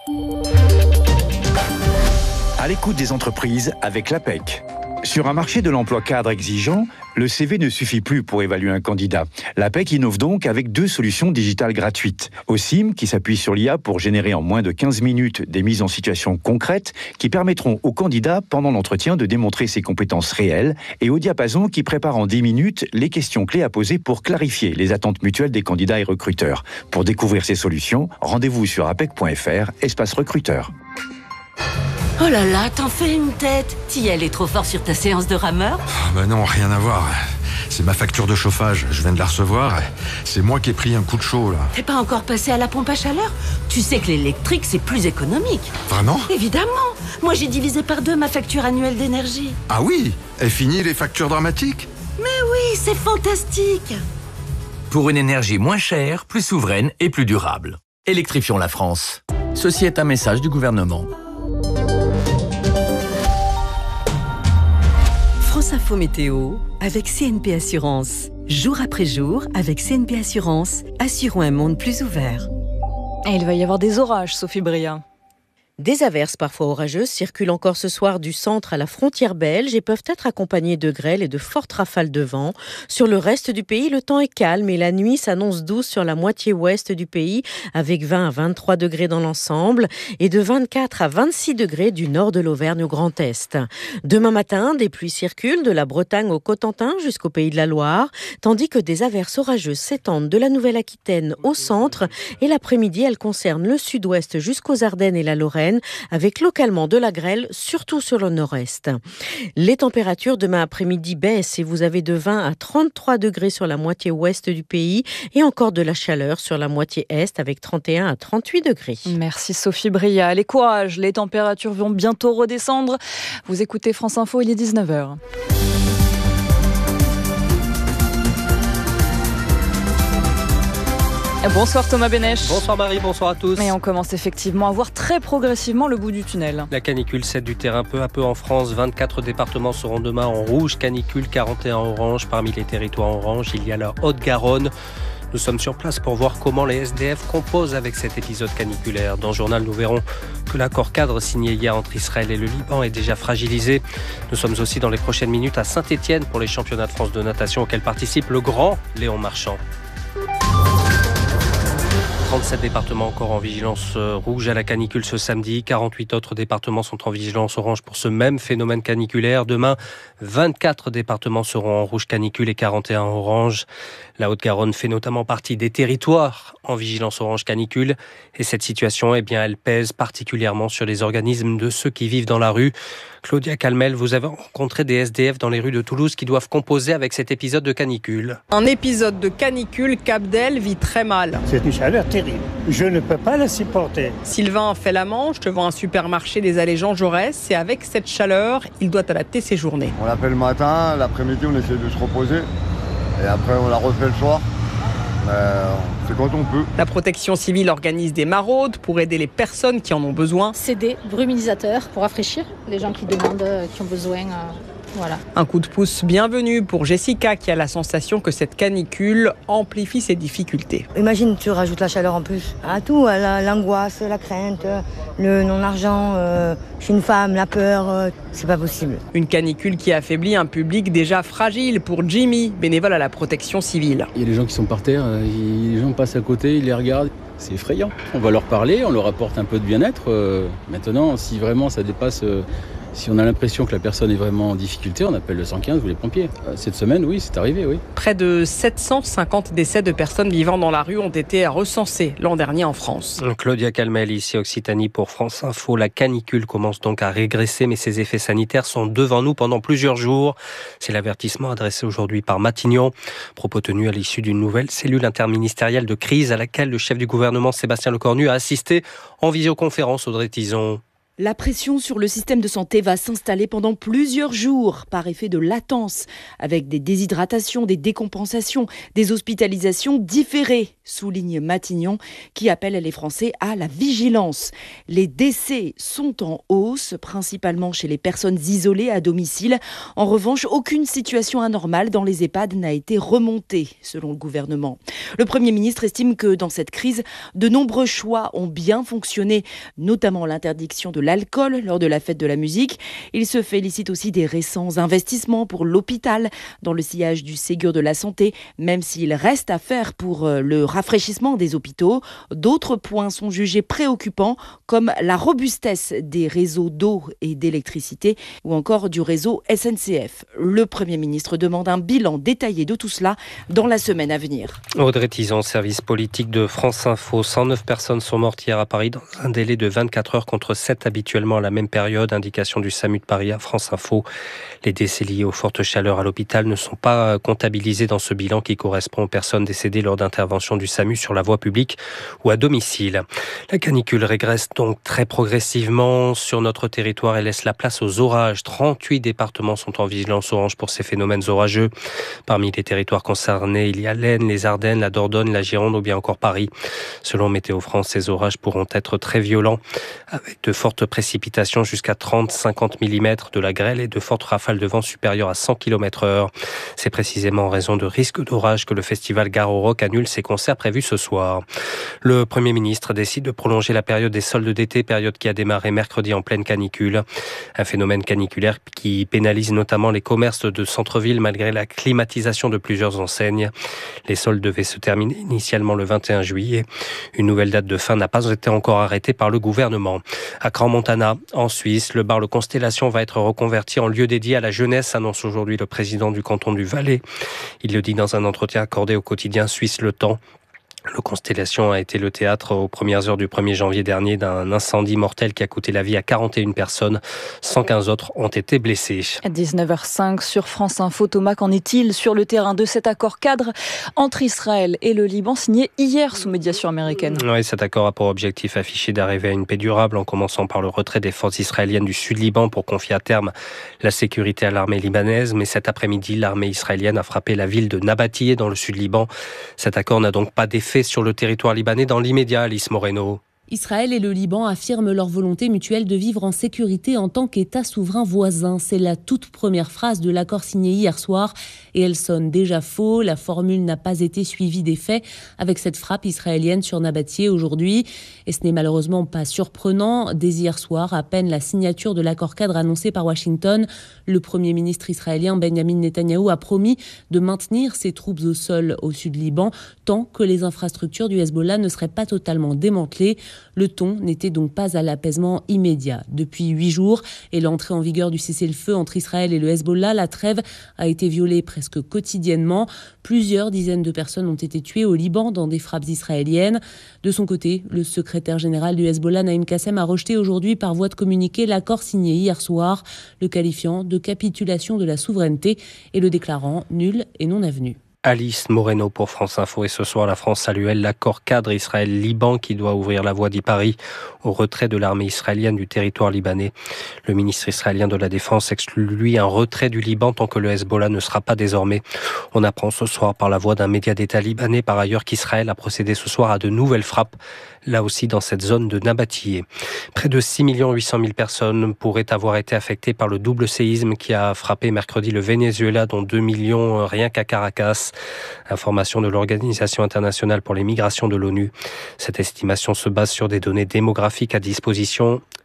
À l'écoute des entreprises avec l'A P E C. Sur un marché de l'emploi cadre exigeant, le C V ne suffit plus pour évaluer un candidat. L'A P E C innove donc avec deux solutions digitales gratuites. OSIM, qui s'appuie sur l'I A pour générer en moins de quinze minutes des mises en situation concrètes qui permettront au candidat, pendant l'entretien, de démontrer ses compétences réelles, et au Diapason, qui prépare en dix minutes les questions clés à poser pour clarifier les attentes mutuelles des candidats et recruteurs. Pour découvrir ces solutions, rendez-vous sur apec point fr, espace recruteur. Oh là là, t'en fais une tête. T'y allais trop fort sur ta séance de rameur? Oh bah non, rien à voir. C'est ma facture de chauffage, je viens de la recevoir. C'est moi qui ai pris un coup de chaud, là. T'es pas encore passé à la pompe à chaleur? Tu sais que l'électrique, c'est plus économique. Vraiment? Évidemment. Moi, j'ai divisé par deux ma facture annuelle d'énergie. Ah oui? Et fini les factures dramatiques? Mais oui, c'est fantastique. Pour une énergie moins chère, plus souveraine et plus durable. Électrifions la France. Ceci est un message du gouvernement. France Info Météo avec C N P Assurance. Jour après jour, avec C N P Assurance, assurons un monde plus ouvert. Et il va y avoir des orages, Sophie Bria. Des averses parfois orageuses circulent encore ce soir du centre à la frontière belge et peuvent être accompagnées de grêle et de fortes rafales de vent. Sur le reste du pays, le temps est calme et la nuit s'annonce douce sur la moitié ouest du pays avec vingt à vingt-trois degrés dans l'ensemble et de vingt-quatre à vingt-six degrés du nord de l'Auvergne au Grand Est. Demain matin, des pluies circulent de la Bretagne au Cotentin jusqu'au Pays de la Loire, tandis que des averses orageuses s'étendent de la Nouvelle-Aquitaine au centre et l'après-midi, elles concernent le sud-ouest jusqu'aux Ardennes et la Lorraine, avec localement de la grêle, surtout sur le nord-est. Les températures demain après-midi baissent et vous avez de vingt à trente-trois degrés sur la moitié ouest du pays et encore de la chaleur sur la moitié est avec trente et un à trente-huit degrés. Merci Sophie Bria. Les courages, les températures vont bientôt redescendre. Vous écoutez France Info, il est dix-neuf heures. Bonsoir Thomas Bénèche. Bonsoir Marie, bonsoir à tous. Et on commence effectivement à voir très progressivement le bout du tunnel. La canicule cède du terrain peu à peu en France. vingt-quatre départements seront demain en rouge canicule, quarante et un en orange. Parmi les territoires orange, il y a la Haute-Garonne. Nous sommes sur place pour voir comment les S D F composent avec cet épisode caniculaire. Dans le journal, nous verrons que l'accord cadre signé hier entre Israël et le Liban est déjà fragilisé. Nous sommes aussi dans les prochaines minutes à Saint-Étienne pour les championnats de France de natation auxquels participe le grand Léon Marchand. trente-sept départements encore en vigilance rouge à la canicule ce samedi. quarante-huit autres départements sont en vigilance orange pour ce même phénomène caniculaire. Demain, vingt-quatre départements seront en rouge canicule et quarante et un en orange. La Haute-Garonne fait notamment partie des territoires en vigilance orange canicule. Et cette situation, eh bien, elle pèse particulièrement sur les organismes de ceux qui vivent dans la rue. Claudia Calmel, vous avez rencontré des S D F dans les rues de Toulouse qui doivent composer avec cet épisode de canicule. Un épisode de canicule qu'Abdel vit très mal. C'est une chaleur terrible. Je ne peux pas la supporter. Sylvain fait la manche devant un supermarché des allées Jean Jaurès et avec cette chaleur, il doit adapter ses journées. On l'a fait le matin, l'après-midi on essaie de se reposer et après on l'a refait le soir. Euh, c'est quand on peut. La protection civile organise des maraudes pour aider les personnes qui en ont besoin. C'est des bruminisateurs pour rafraîchir les gens qui demandent, qui ont besoin. Euh, voilà. Un coup de pouce bienvenu pour Jessica qui a la sensation que cette canicule amplifie ses difficultés. Imagine, tu rajoutes la chaleur en plus à tout, à la, l'angoisse, la crainte, le non-argent, euh, je suis une femme, la peur, euh, c'est pas possible. Une canicule qui affaiblit un public déjà fragile pour Jimmy, bénévole à la protection civile. Il y a des gens qui sont par terre, les gens passent à côté, ils les regardent. C'est effrayant. On va leur parler, on leur apporte un peu de bien-être. Euh, maintenant, si vraiment ça dépasse euh, Si on a l'impression que la personne est vraiment en difficulté, on appelle le cent quinze ou les pompiers. Cette semaine, oui, c'est arrivé, oui. Près de sept cent cinquante décès de personnes vivant dans la rue ont été recensés l'an dernier en France. Claudia Calmel, ici Occitanie pour France Info. La canicule commence donc à régresser, mais ses effets sanitaires sont devant nous pendant plusieurs jours. C'est l'avertissement adressé aujourd'hui par Matignon. Propos tenus à l'issue d'une nouvelle cellule interministérielle de crise à laquelle le chef du gouvernement Sébastien Lecornu a assisté en visioconférence. Audrey Tizon. La pression sur le système de santé va s'installer pendant plusieurs jours par effet de latence, avec des déshydratations, des décompensations, des hospitalisations différées, souligne Matignon, qui appelle les Français à la vigilance. Les décès sont en hausse, principalement chez les personnes isolées à domicile. En revanche, aucune situation anormale dans les EHPAD n'a été remontée, selon le gouvernement. Le Premier ministre estime que dans cette crise, de nombreux choix ont bien fonctionné, notamment l'interdiction de l'alcool lors de la fête de la musique. Il se félicite aussi des récents investissements pour l'hôpital dans le sillage du Ségur de la santé, même s'il reste à faire pour le rafraîchissement des hôpitaux. D'autres points sont jugés préoccupants, comme la robustesse des réseaux d'eau et d'électricité ou encore du réseau S N C F. Le Premier ministre demande un bilan détaillé de tout cela dans la semaine à venir. Audrey Tizon, service politique de France Info. cent neuf personnes sont mortes hier à Paris dans un délai de vingt-quatre heures contre sept habituellement à la même période. Indication du SAMU de Paris à France Info. Les décès liés aux fortes chaleurs à l'hôpital ne sont pas comptabilisés dans ce bilan qui correspond aux personnes décédées lors d'interventions du SAMU sur la voie publique ou à domicile. La canicule régresse donc très progressivement sur notre territoire et laisse la place aux orages. trente-huit départements sont en vigilance orange pour ces phénomènes orageux. Parmi les territoires concernés, il y a l'Aisne, les Ardennes, la Dordogne, la Gironde ou bien encore Paris. Selon Météo France, ces orages pourront être très violents avec de fortes précipitations jusqu'à trente à cinquante millimètres, de la grêle et de fortes rafales de vent supérieures à cent kilomètres heure. C'est précisément en raison de risques d'orage que le festival Gare au Rock annule ses concerts prévus ce soir. Le Premier ministre décide de prolonger la période des soldes d'été, période qui a démarré mercredi en pleine canicule. Un phénomène caniculaire qui pénalise notamment les commerces de centre-ville malgré la climatisation de plusieurs enseignes. Les soldes devaient se terminer initialement le vingt et un juillet. Une nouvelle date de fin n'a pas été encore arrêtée par le gouvernement. À Crans-Montana, en Suisse, le bar Le Constellation va être reconverti en lieu dédié à la jeunesse, annonce aujourd'hui le président du canton du Valais. Il le dit dans un entretien accordé au quotidien suisse Le Temps. Le Constellation a été le théâtre aux premières heures du premier janvier dernier d'un incendie mortel qui a coûté la vie à quarante et une personnes. cent quinze autres ont été blessés. À dix-neuf heures cinq sur France Info, Thomas, qu'en est-il sur le terrain de cet accord cadre entre Israël et le Liban signé hier sous médiation américaine? Oui, cet accord a pour objectif affiché d'arriver à une paix durable en commençant par le retrait des forces israéliennes du Sud-Liban pour confier à terme la sécurité à l'armée libanaise. Mais cet après-midi, l'armée israélienne a frappé la ville de Nabatiyeh dans le Sud-Liban. Cet accord n'a donc pas d'effet sur le territoire libanais dans l'immédiat, Alice Moreno. Israël et le Liban affirment leur volonté mutuelle de vivre en sécurité en tant qu'État souverain voisin. C'est la toute première phrase de l'accord signé hier soir et elle sonne déjà faux. La formule n'a pas été suivie des faits avec cette frappe israélienne sur Nabatiyeh aujourd'hui. Et ce n'est malheureusement pas surprenant. Dès hier soir, à peine la signature de l'accord cadre annoncé par Washington, le Premier ministre israélien Benjamin Netanyahou a promis de maintenir ses troupes au sol au sud-Liban tant que les infrastructures du Hezbollah ne seraient pas totalement démantelées. Le ton n'était donc pas à l'apaisement immédiat. Depuis huit jours et l'entrée en vigueur du cessez-le-feu entre Israël et le Hezbollah, la trêve a été violée presque quotidiennement. Plusieurs dizaines de personnes ont été tuées au Liban dans des frappes israéliennes. De son côté, le secrétaire général du Hezbollah, Naïm Kassem, a rejeté aujourd'hui par voie de communiqué l'accord signé hier soir, le qualifiant de capitulation de la souveraineté et le déclarant nul et non avenu. Alice Moreno pour France Info. Et ce soir, la France salue l'accord cadre Israël-Liban qui doit ouvrir la voie, dit Paris, au retrait de l'armée israélienne du territoire libanais. Le ministre israélien de la Défense exclut, lui, un retrait du Liban tant que le Hezbollah ne sera pas désormais. On apprend ce soir par la voix d'un média d'État libanais, par ailleurs, qu'Israël a procédé ce soir à de nouvelles frappes, là aussi dans cette zone de Nabatiyeh. Près de six millions huit cent mille personnes pourraient avoir été affectées par le double séisme qui a frappé mercredi le Venezuela, dont deux millions rien qu'à Caracas. Information de l'Organisation internationale pour les migrations de l'ONU. Cette estimation se base sur des données démographiques à disposition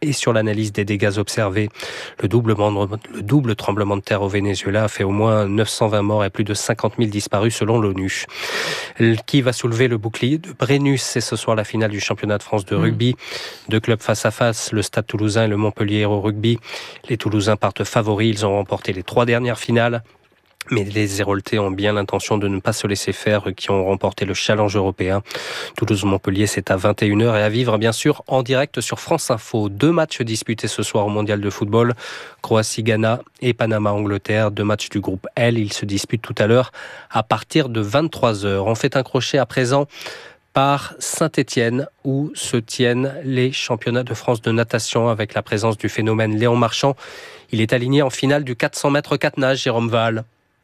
et sur l'analyse des dégâts observés. Le double, le double tremblement de terre au Venezuela a fait au moins neuf cent vingt morts et plus de cinquante mille disparus selon l'ONU. Qui va soulever le bouclier de Brennus? C'est ce soir la finale du championnat de France de rugby. Mmh. Deux clubs face à face, le Stade Toulousain et le Montpellier Hérault Rugby. Les Toulousains partent favoris, ils ont remporté les trois dernières finales. Mais les Héroltais ont bien l'intention de ne pas se laisser faire, qui ont remporté le challenge européen. Toulouse-Montpellier, c'est à vingt et une heures et à vivre bien sûr en direct sur France Info. Deux matchs disputés ce soir au Mondial de football. Croatie-Ghana et Panama-Angleterre. Deux matchs du groupe L. Ils se disputent tout à l'heure à partir de vingt-trois heures. On fait un crochet à présent par Saint-Étienne, où se tiennent les championnats de France de natation avec la présence du phénomène Léon Marchand. Il est aligné en finale du quatre cents mètres quatre nages, Jérôme Val.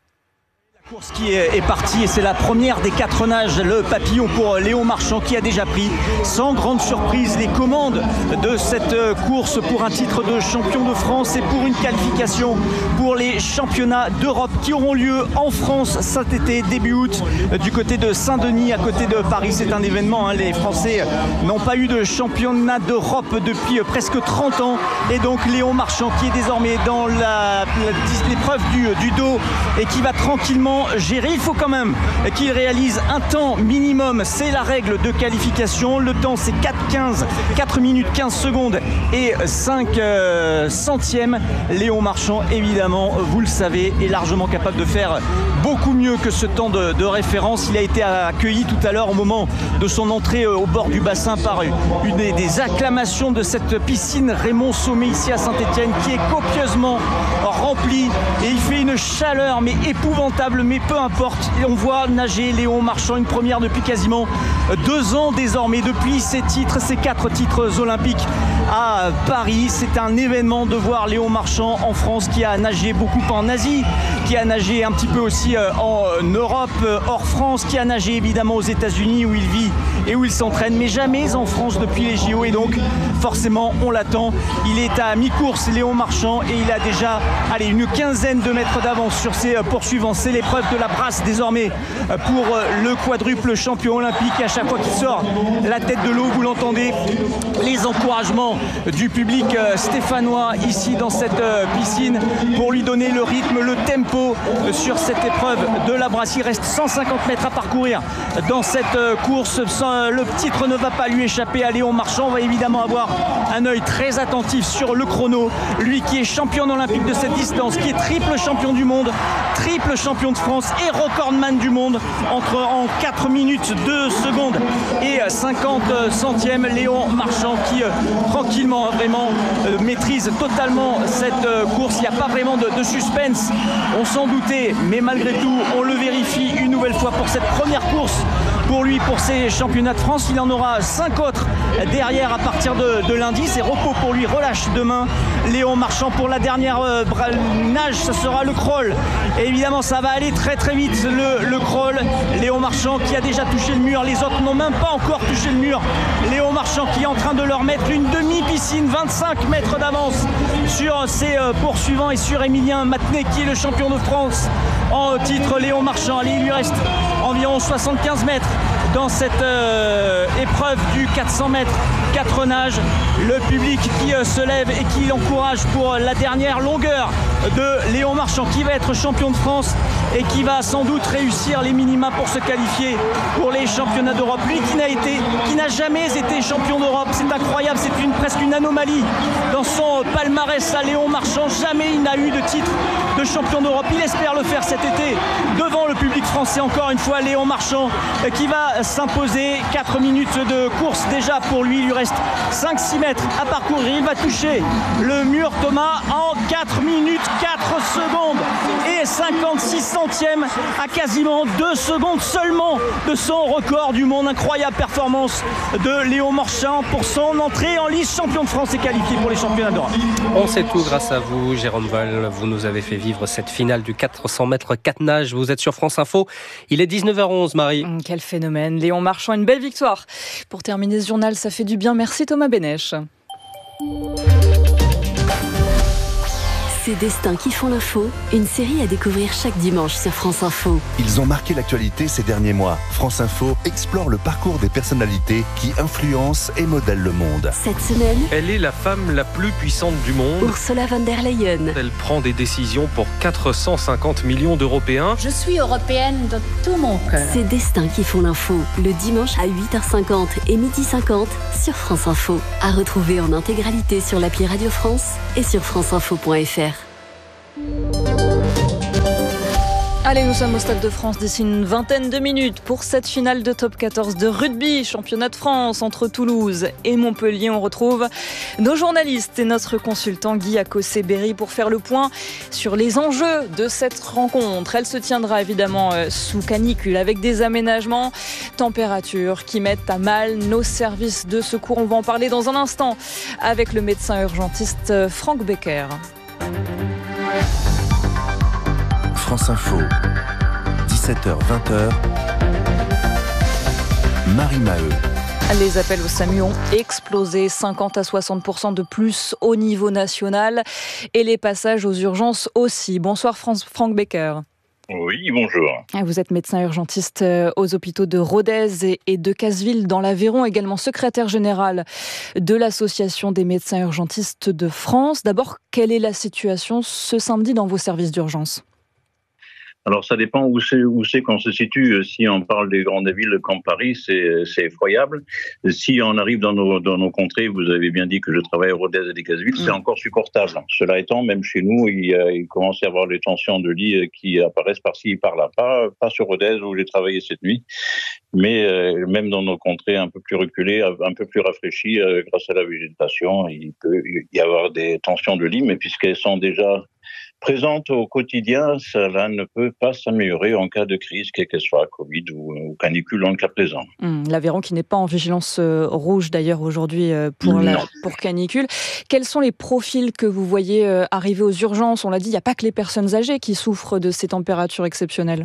Course qui est partie et c'est la première des quatre nages, le papillon pour Léon Marchand qui a déjà pris sans grande surprise les commandes de cette course pour un titre de champion de France et pour une qualification pour les championnats d'Europe qui auront lieu en France cet été, début août, du côté de Saint-Denis, à côté de Paris. C'est un événement, hein. Les Français n'ont pas eu de championnat d'Europe depuis presque trente ans et donc Léon Marchand qui est désormais dans la, la, l'épreuve du, du dos et qui va tranquillement gérer. Il faut quand même qu'il réalise un temps minimum, c'est la règle de qualification. Le temps c'est quatre quinze, quatre minutes quinze secondes et cinq euh, centièmes. Léon Marchand, évidemment, vous le savez, est largement capable de faire beaucoup mieux que ce temps de, de référence. Il a été accueilli tout à l'heure au moment de son entrée au bord du bassin par une des, des acclamations de cette piscine Raymond Sommet ici à Saint-Étienne qui est copieusement remplie et il fait une chaleur mais épouvantable. Mais peu importe, et on voit nager Léon Marchand, une première depuis quasiment deux ans désormais, depuis ses titres, ses quatre titres olympiques à Paris. C'est un événement de voir Léon Marchand en France qui a nagé beaucoup en Asie, qui a nagé un petit peu aussi en Europe, hors France, qui a nagé évidemment aux États-Unis où il vit et où il s'entraîne, mais jamais en France depuis les J O et donc forcément on l'attend. Il est à mi-course Léon Marchand et il a déjà allez, une quinzaine de mètres d'avance sur ses poursuivants. C'est l'épreuve de la brasse désormais pour le quadruple champion olympique. À chaque fois qu'il sort la tête de l'eau, vous l'entendez, les encouragements du public stéphanois ici dans cette piscine pour lui donner le rythme, le tempo sur cette épreuve de la brasse. Il reste cent cinquante mètres à parcourir dans cette course. Le titre ne va pas lui échapper à Léon Marchand. On va évidemment avoir un œil très attentif sur le chrono. Lui qui est champion olympique de cette distance, qui est triple champion du monde, triple champion de France et recordman du monde entre en quatre minutes deux secondes et cinquante centièmes. Léon Marchand qui euh, tranquillement vraiment euh, maîtrise totalement cette euh, course. Il n'y a pas vraiment de, de suspense, on s'en doutait, mais malgré tout on le vérifie une nouvelle fois pour cette première course pour lui, pour ses championnats de France. Il en aura cinq autres derrière à partir de, de lundi. C'est repos pour lui, relâche demain. Léon Marchand pour la dernière euh, nage, ça sera le crawl. Et évidemment, ça va aller très très vite, le, le crawl. Léon Marchand qui a déjà touché le mur. Les autres n'ont même pas encore touché le mur. Léon Marchand qui est en train de leur mettre une demi-piscine, vingt-cinq mètres d'avance sur ses euh, poursuivants et sur Émilien Matenet qui est le champion de France en titre. Léon Marchand, allez, il lui reste environ soixante-quinze mètres dans cette euh, épreuve du quatre cents mètres quatre nages. Le public qui euh, se lève et qui l'encourage pour la dernière longueur de Léon Marchand qui va être champion de France et qui va sans doute réussir les minima pour se qualifier pour les championnats d'Europe. Lui qui n'a été, qui n'a jamais été champion d'Europe, c'est incroyable, c'est une, presque une anomalie dans son palmarès à Léon Marchand. Jamais il n'a eu de titre de champion d'Europe. Il espère le faire cet été devant le public français. Encore une fois, Léon Marchand qui va s'imposer. quatre minutes de course déjà pour lui. Il lui reste cinq six mètres à parcourir. Il va toucher le mur, Thomas, en quatre minutes quatre secondes et cinquante-six centièmes, à quasiment deux secondes seulement de son record du monde. Incroyable performance de Léon Marchand pour son entrée en lice. Champion de France et qualifié pour les championnats d'Europe. On sait tout grâce à vous, Jérôme Val. Vous nous avez fait vivre cette finale du quatre cents mètres quatre nages. Vous êtes sur France Info. Il est dix-neuf heures onze, Marie. Quel phénomène. Léon Marchand, une belle victoire. Pour terminer ce journal, ça fait du bien. Merci Thomas Bénèche. C Ces destins qui font l'info, une série à découvrir chaque dimanche sur France Info. Ils ont marqué l'actualité ces derniers mois. France Info explore le parcours des personnalités qui influencent et modèlent le monde. Cette semaine, elle est la femme la plus puissante du monde. Ursula von der Leyen. Elle prend des décisions pour quatre cent cinquante millions d'Européens. Je suis européenne de tout mon cœur. Ces destins qui font l'info, le dimanche à huit heures cinquante et midi cinquante sur France Info. À retrouver en intégralité sur l'appli Radio France et sur franceinfo point f r. Allez, nous sommes au Stade de France d'ici une vingtaine de minutes pour cette finale de top quatorze de rugby, championnat de France entre Toulouse et Montpellier. On retrouve nos journalistes et notre consultant Guy Acossé-Berry pour faire le point sur les enjeux de cette rencontre. Elle se tiendra évidemment sous canicule avec des aménagements, températures qui mettent à mal nos services de secours. On va en parler dans un instant avec le médecin urgentiste Franck Becker. France Info, dix-sept heures vingt, Marie Maheu. Les appels au SAMU ont explosé, cinquante à soixante pour cent de plus au niveau national et les passages aux urgences aussi. Bonsoir Franck Becker. Oui, bonjour. Vous êtes médecin urgentiste aux hôpitaux de Rodez et de Casseville dans l'Aveyron, également secrétaire général de l'Association des médecins urgentistes de France. D'abord, quelle est la situation ce samedi dans vos services d'urgence ? Alors ça dépend où c'est où c'est qu'on se situe. Si on parle des grandes villes comme Paris, c'est c'est effroyable. Si on arrive dans nos dans nos contrées, vous avez bien dit que je travaille à Rodez et des Casseville, mmh. c'est encore supportable. Cela étant, même chez nous, il, il commence à y avoir des tensions de lit qui apparaissent par-ci par-là. Pas pas sur Rodez où j'ai travaillé cette nuit, mais euh, même dans nos contrées un peu plus reculées, un peu plus rafraîchies, euh, grâce à la végétation, il peut y avoir des tensions de lit, mais puisqu'elles sont déjà présente au quotidien, cela ne peut pas s'améliorer en cas de crise, quelle qu'elle soit, Covid ou, ou canicule dans le cas présent. Mmh, L'Aveyron qui n'est pas en vigilance euh, rouge d'ailleurs aujourd'hui euh, pour, la, pour canicule. Quels sont les profils que vous voyez euh, arriver aux urgences ? On l'a dit, il n'y a pas que les personnes âgées qui souffrent de ces températures exceptionnelles.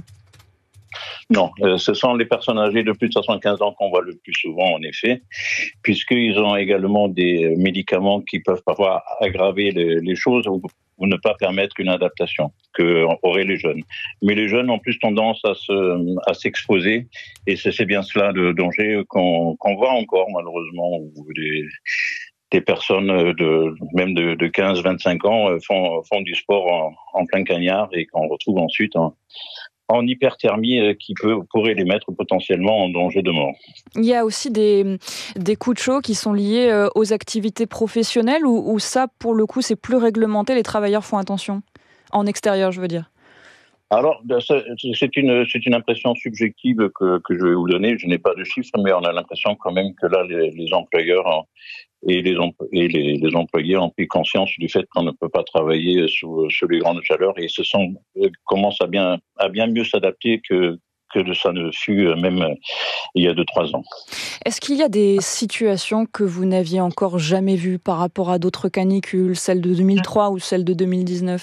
Non, euh, ce sont les personnes âgées de plus de soixante-quinze ans qu'on voit le plus souvent, en effet, puisqu'ils ont également des médicaments qui peuvent parfois aggraver les, les choses ou, ou ne pas permettre une adaptation qu'auraient les jeunes. Mais les jeunes ont plus tendance à, se, à s'exposer, et c'est, c'est bien cela le danger qu'on, qu'on voit encore, malheureusement, où des, des personnes de, même de, de quinze à vingt-cinq ans font, font du sport en, en plein cagnard et qu'on retrouve ensuite en en hyperthermie qui peut, pourrait les mettre potentiellement en danger de mort. Il y a aussi des, des coups de chaud qui sont liés aux activités professionnelles ou, ou ça, pour le coup, c'est plus réglementé, les travailleurs font attention ? En extérieur, je veux dire. Alors, c'est une, c'est une impression subjective que, que je vais vous donner. Je n'ai pas de chiffres, mais on a l'impression quand même que là, les, les employeurs et, les, et les, les employés ont pris conscience du fait qu'on ne peut pas travailler sous, sous les grandes chaleurs et se sont, commencent à bien, à bien mieux s'adapter que, que de ça ne fut même il y a deux, trois ans. Est-ce qu'il y a des situations que vous n'aviez encore jamais vues par rapport à d'autres canicules, celle de deux mille trois ou celle de deux mille dix-neuf ?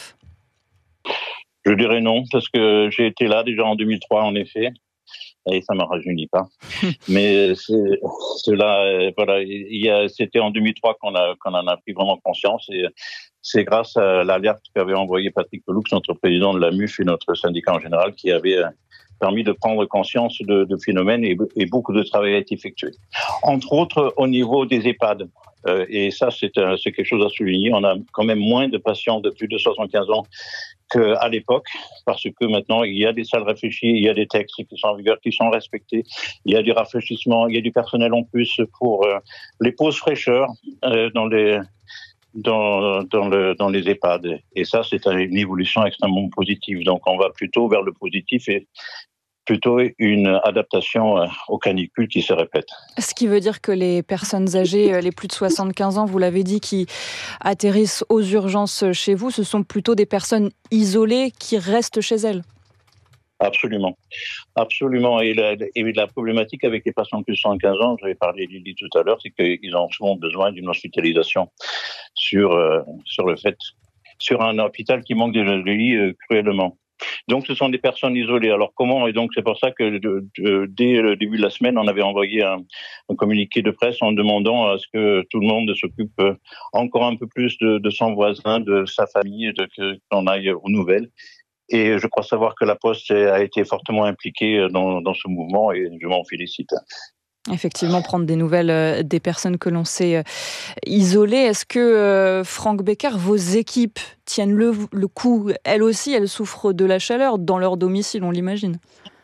Je dirais non, parce que j'ai été là déjà en deux mille trois, en effet, et ça ne me rajeunit pas. Mais c'est, cela, euh, voilà, il y a, c'était en deux mille trois qu'on, a, qu'on en a pris vraiment conscience, et c'est grâce à l'alerte qu'avait envoyé Patrick Peloux, notre président de la M U F et notre syndicat en général, qui avait permis de prendre conscience de, de phénomènes et, et beaucoup de travail a été effectué. Entre autres, au niveau des EHPAD. Euh, et ça, c'est, un, c'est quelque chose à souligner. On a quand même moins de patients de plus de soixante-quinze ans qu'à l'époque, parce que maintenant, il y a des salles réfléchies, il y a des textes qui sont en vigueur, qui sont respectés, il y a du rafraîchissement, il y a du personnel en plus pour euh, les pauses fraîcheurs euh, dans les dans dans le dans les EHPAD. Et ça, c'est une évolution extrêmement positive. Donc, on va plutôt vers le positif et plutôt une adaptation aux canicules qui se répètent. Ce qui veut dire que les personnes âgées, les plus de soixante-quinze ans, vous l'avez dit, qui atterrissent aux urgences chez vous, ce sont plutôt des personnes isolées qui restent chez elles. Absolument. Absolument. Et la, et la problématique avec les patients de plus de soixante-quinze ans, j'avais parlé Lily tout à l'heure, c'est qu'ils ont souvent besoin d'une hospitalisation sur, euh, sur le fait, sur un hôpital qui manque de lits euh, cruellement. Donc ce sont des personnes isolées. Alors comment? Et donc c'est pour ça que de, de, dès le début de la semaine, on avait envoyé un, un communiqué de presse en demandant à ce que tout le monde s'occupe encore un peu plus de, de son voisin, de sa famille, de que qu'on aille aux nouvelles. Et je crois savoir que la Poste a été fortement impliquée dans, dans ce mouvement et je m'en félicite. Effectivement, prendre des nouvelles des personnes que l'on sait isolées. Est-ce que, euh, Franck Becker, vos équipes tiennent le, le coup? Elles aussi, elles souffrent de la chaleur dans leur domicile, on l'imagine.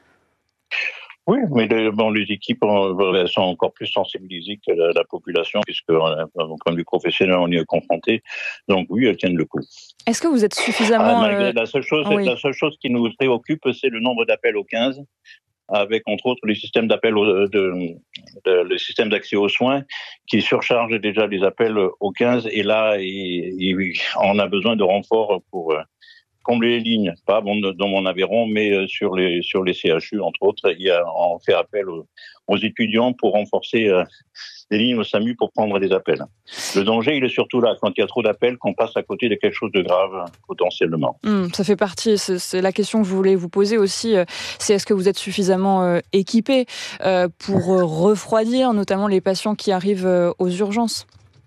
Oui, mais les, bon, les équipes elles sont encore plus sensibilisées que la, la population, puisque d'un point de vue professionnel, on y est confronté. Donc oui, elles tiennent le coup. Est-ce que vous êtes suffisamment... Ah, malgré, la, seule chose, oui. la seule chose qui nous préoccupe, c'est le nombre d'appels au quinze, avec entre autres les systèmes d'appel au, de, de, le système d'accès aux soins qui surcharge déjà les appels au quinze. Et là, il, il, on a besoin de renforts pour... combler les lignes, pas bon, dans mon Aveyron, mais sur les sur les C H U entre autres, il y a on fait appel aux, aux étudiants pour renforcer euh, les lignes au SAMU pour prendre des appels. Le danger, il est surtout là quand il y a trop d'appels, qu'on passe à côté de quelque chose de grave potentiellement. Mmh, ça fait partie. C'est, c'est la question que je voulais vous poser aussi. C'est est-ce que vous êtes suffisamment euh, équipé euh, pour euh, refroidir, notamment les patients qui arrivent euh, aux urgences?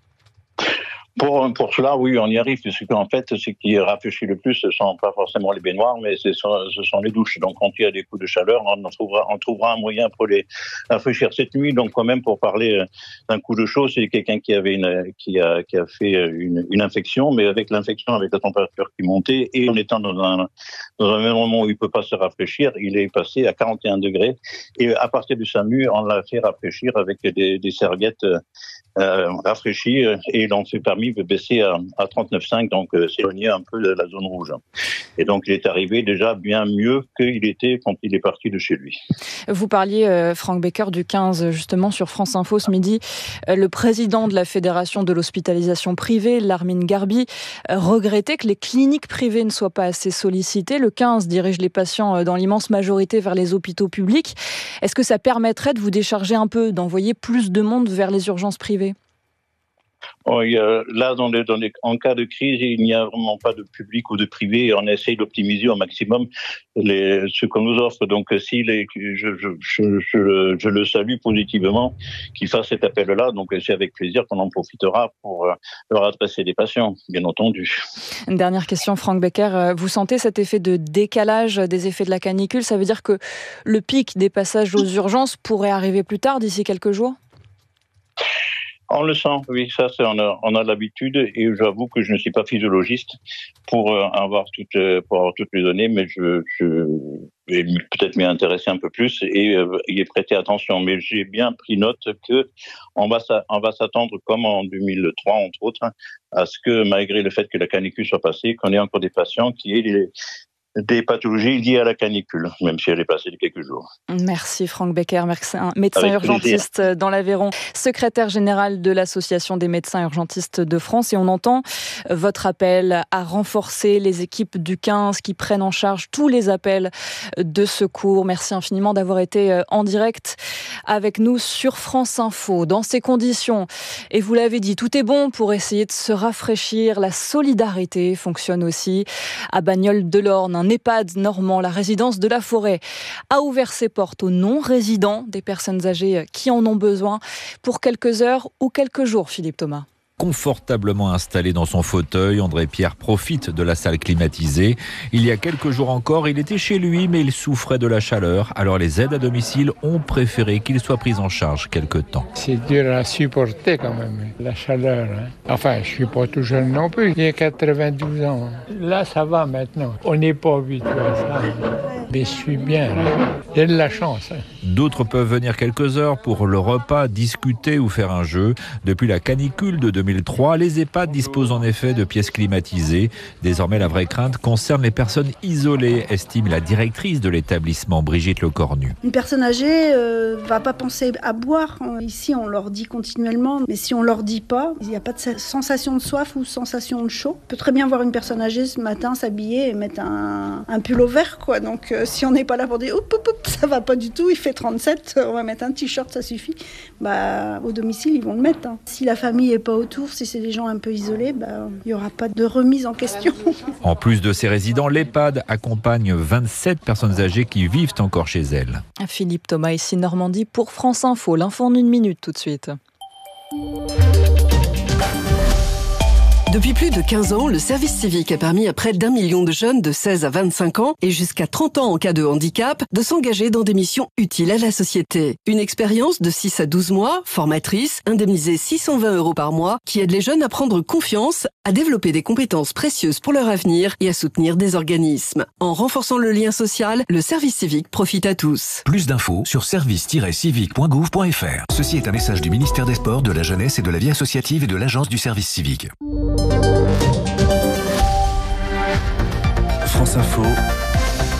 Pour, pour cela, oui, on y arrive, parce qu'en fait, ce qui rafraîchit le plus, ce sont pas forcément les baignoires, mais ce sont, ce sont les douches. Donc, quand il y a des coups de chaleur, on trouvera, on trouvera un moyen pour les rafraîchir cette nuit. Donc, quand même, pour parler d'un coup de chaud, c'est quelqu'un qui avait une, qui a, qui a fait une, une infection, mais avec l'infection, avec la température qui montait, et en étant dans un, dans un même moment où il peut pas se rafraîchir, il est passé à quarante et un degrés. Et à partir du SAMU, on l'a fait rafraîchir avec des, des serviettes, Euh, rafraîchi euh, et l'on s'est permis de baisser à, à trente-neuf virgule cinq, donc euh, s'éloigner un peu de la zone rouge. Et donc il est arrivé déjà bien mieux qu'il était quand il est parti de chez lui. Vous parliez, euh, Franck Becker, du quinze justement sur France Info ce midi. Euh, le président de la Fédération de l'hospitalisation privée, Larmine Garbi, euh, regrettait que les cliniques privées ne soient pas assez sollicitées. Le quinze dirige les patients euh, dans l'immense majorité vers les hôpitaux publics. Est-ce que ça permettrait de vous décharger un peu, d'envoyer plus de monde vers les urgences privées? Oh, il y a, là, dans les, dans les, en cas de crise, il n'y a vraiment pas de public ou de privé et on essaye d'optimiser au maximum les, ce qu'on nous offre. Donc, si les, je, je, je, je, je le salue positivement qu'il fasse cet appel-là. Donc, c'est avec plaisir qu'on en profitera pour euh, leur adresser des patients, bien entendu. Une dernière question, Franck Becker. Vous sentez cet effet de décalage des effets de la canicule? Ça veut dire que le pic des passages aux urgences pourrait arriver plus tard, d'ici quelques jours? On le sent, oui, ça, c'est, on a, on a l'habitude et j'avoue que je ne suis pas physiologiste pour euh, avoir toutes, euh, pour avoir toutes les données, mais je, je vais peut-être m'y intéresser un peu plus et euh, y prêter attention. Mais j'ai bien pris note que on va, on va s'attendre, comme en deux mille trois, entre autres, à ce que, malgré le fait que la canicule soit passée, qu'on ait encore des patients qui aient les, des pathologies liées à la canicule, même si elle est passée de quelques jours. Merci Franck Becker, médecin, médecin urgentiste dans l'Aveyron, secrétaire général de l'Association des médecins urgentistes de France. Et on entend votre appel à renforcer les équipes du quinze qui prennent en charge tous les appels de secours. Merci infiniment d'avoir été en direct avec nous sur France Info. Dans ces conditions, et vous l'avez dit, tout est bon pour essayer de se rafraîchir. La solidarité fonctionne aussi à Bagnoles-de-l'Orne. Un EHPAD normand, la résidence de la Forêt, a ouvert ses portes aux non-résidents, des personnes âgées qui en ont besoin, pour quelques heures ou quelques jours, Philippe Thomas. Confortablement installé dans son fauteuil, André Pierre profite de la salle climatisée. Il y a quelques jours encore, il était chez lui, mais il souffrait de la chaleur. Alors les aides à domicile ont préféré qu'il soit pris en charge quelque temps. C'est dur à supporter quand même, la chaleur. Hein. Enfin, je suis pas tout jeune non plus, il y a quatre-vingt-douze ans. Là, ça va maintenant. On n'est pas habitué à ça. Mais je suis bien, là. J'ai de la chance. Hein. D'autres peuvent venir quelques heures pour le repas, discuter ou faire un jeu. Depuis la canicule de deux mille trois, les EHPAD disposent en effet de pièces climatisées. Désormais, la vraie crainte concerne les personnes isolées, estime la directrice de l'établissement, Brigitte Lecornu. Une personne âgée ne euh, va pas penser à boire. Ici, on leur dit continuellement, mais si on leur dit pas, il n'y a pas de sensation de soif ou sensation de chaud. On peut très bien voir une personne âgée ce matin s'habiller et mettre un, un pull au vert, quoi. Donc, euh, euh, si on n'est pas là pour dire, oup, oup, oup, ça va pas du tout, il fait trente-sept, on va mettre un t-shirt, ça suffit. Bah, au domicile, ils vont le mettre. Hein. Si la famille est pas autour, si c'est des gens un peu isolés, bah, il y aura pas de remise en question. En plus de ces résidents, l'EHPAD accompagne vingt-sept personnes âgées qui vivent encore chez elles. Philippe Thomas, ici Normandie pour France Info. L'info en une minute tout de suite. Depuis plus de quinze ans, le service civique a permis à près d'un million de jeunes de seize à vingt-cinq ans et jusqu'à trente ans en cas de handicap de s'engager dans des missions utiles à la société. Une expérience de six à douze mois, formatrice, indemnisée six cent vingt euros par mois, qui aide les jeunes à prendre confiance, à développer des compétences précieuses pour leur avenir et à soutenir des organismes. En renforçant le lien social, le service civique profite à tous. Plus d'infos sur service tiret civique point gouv point f r. Ceci est un message du ministère des Sports, de la Jeunesse et de la Vie associative et de l'Agence du service civique. France Info.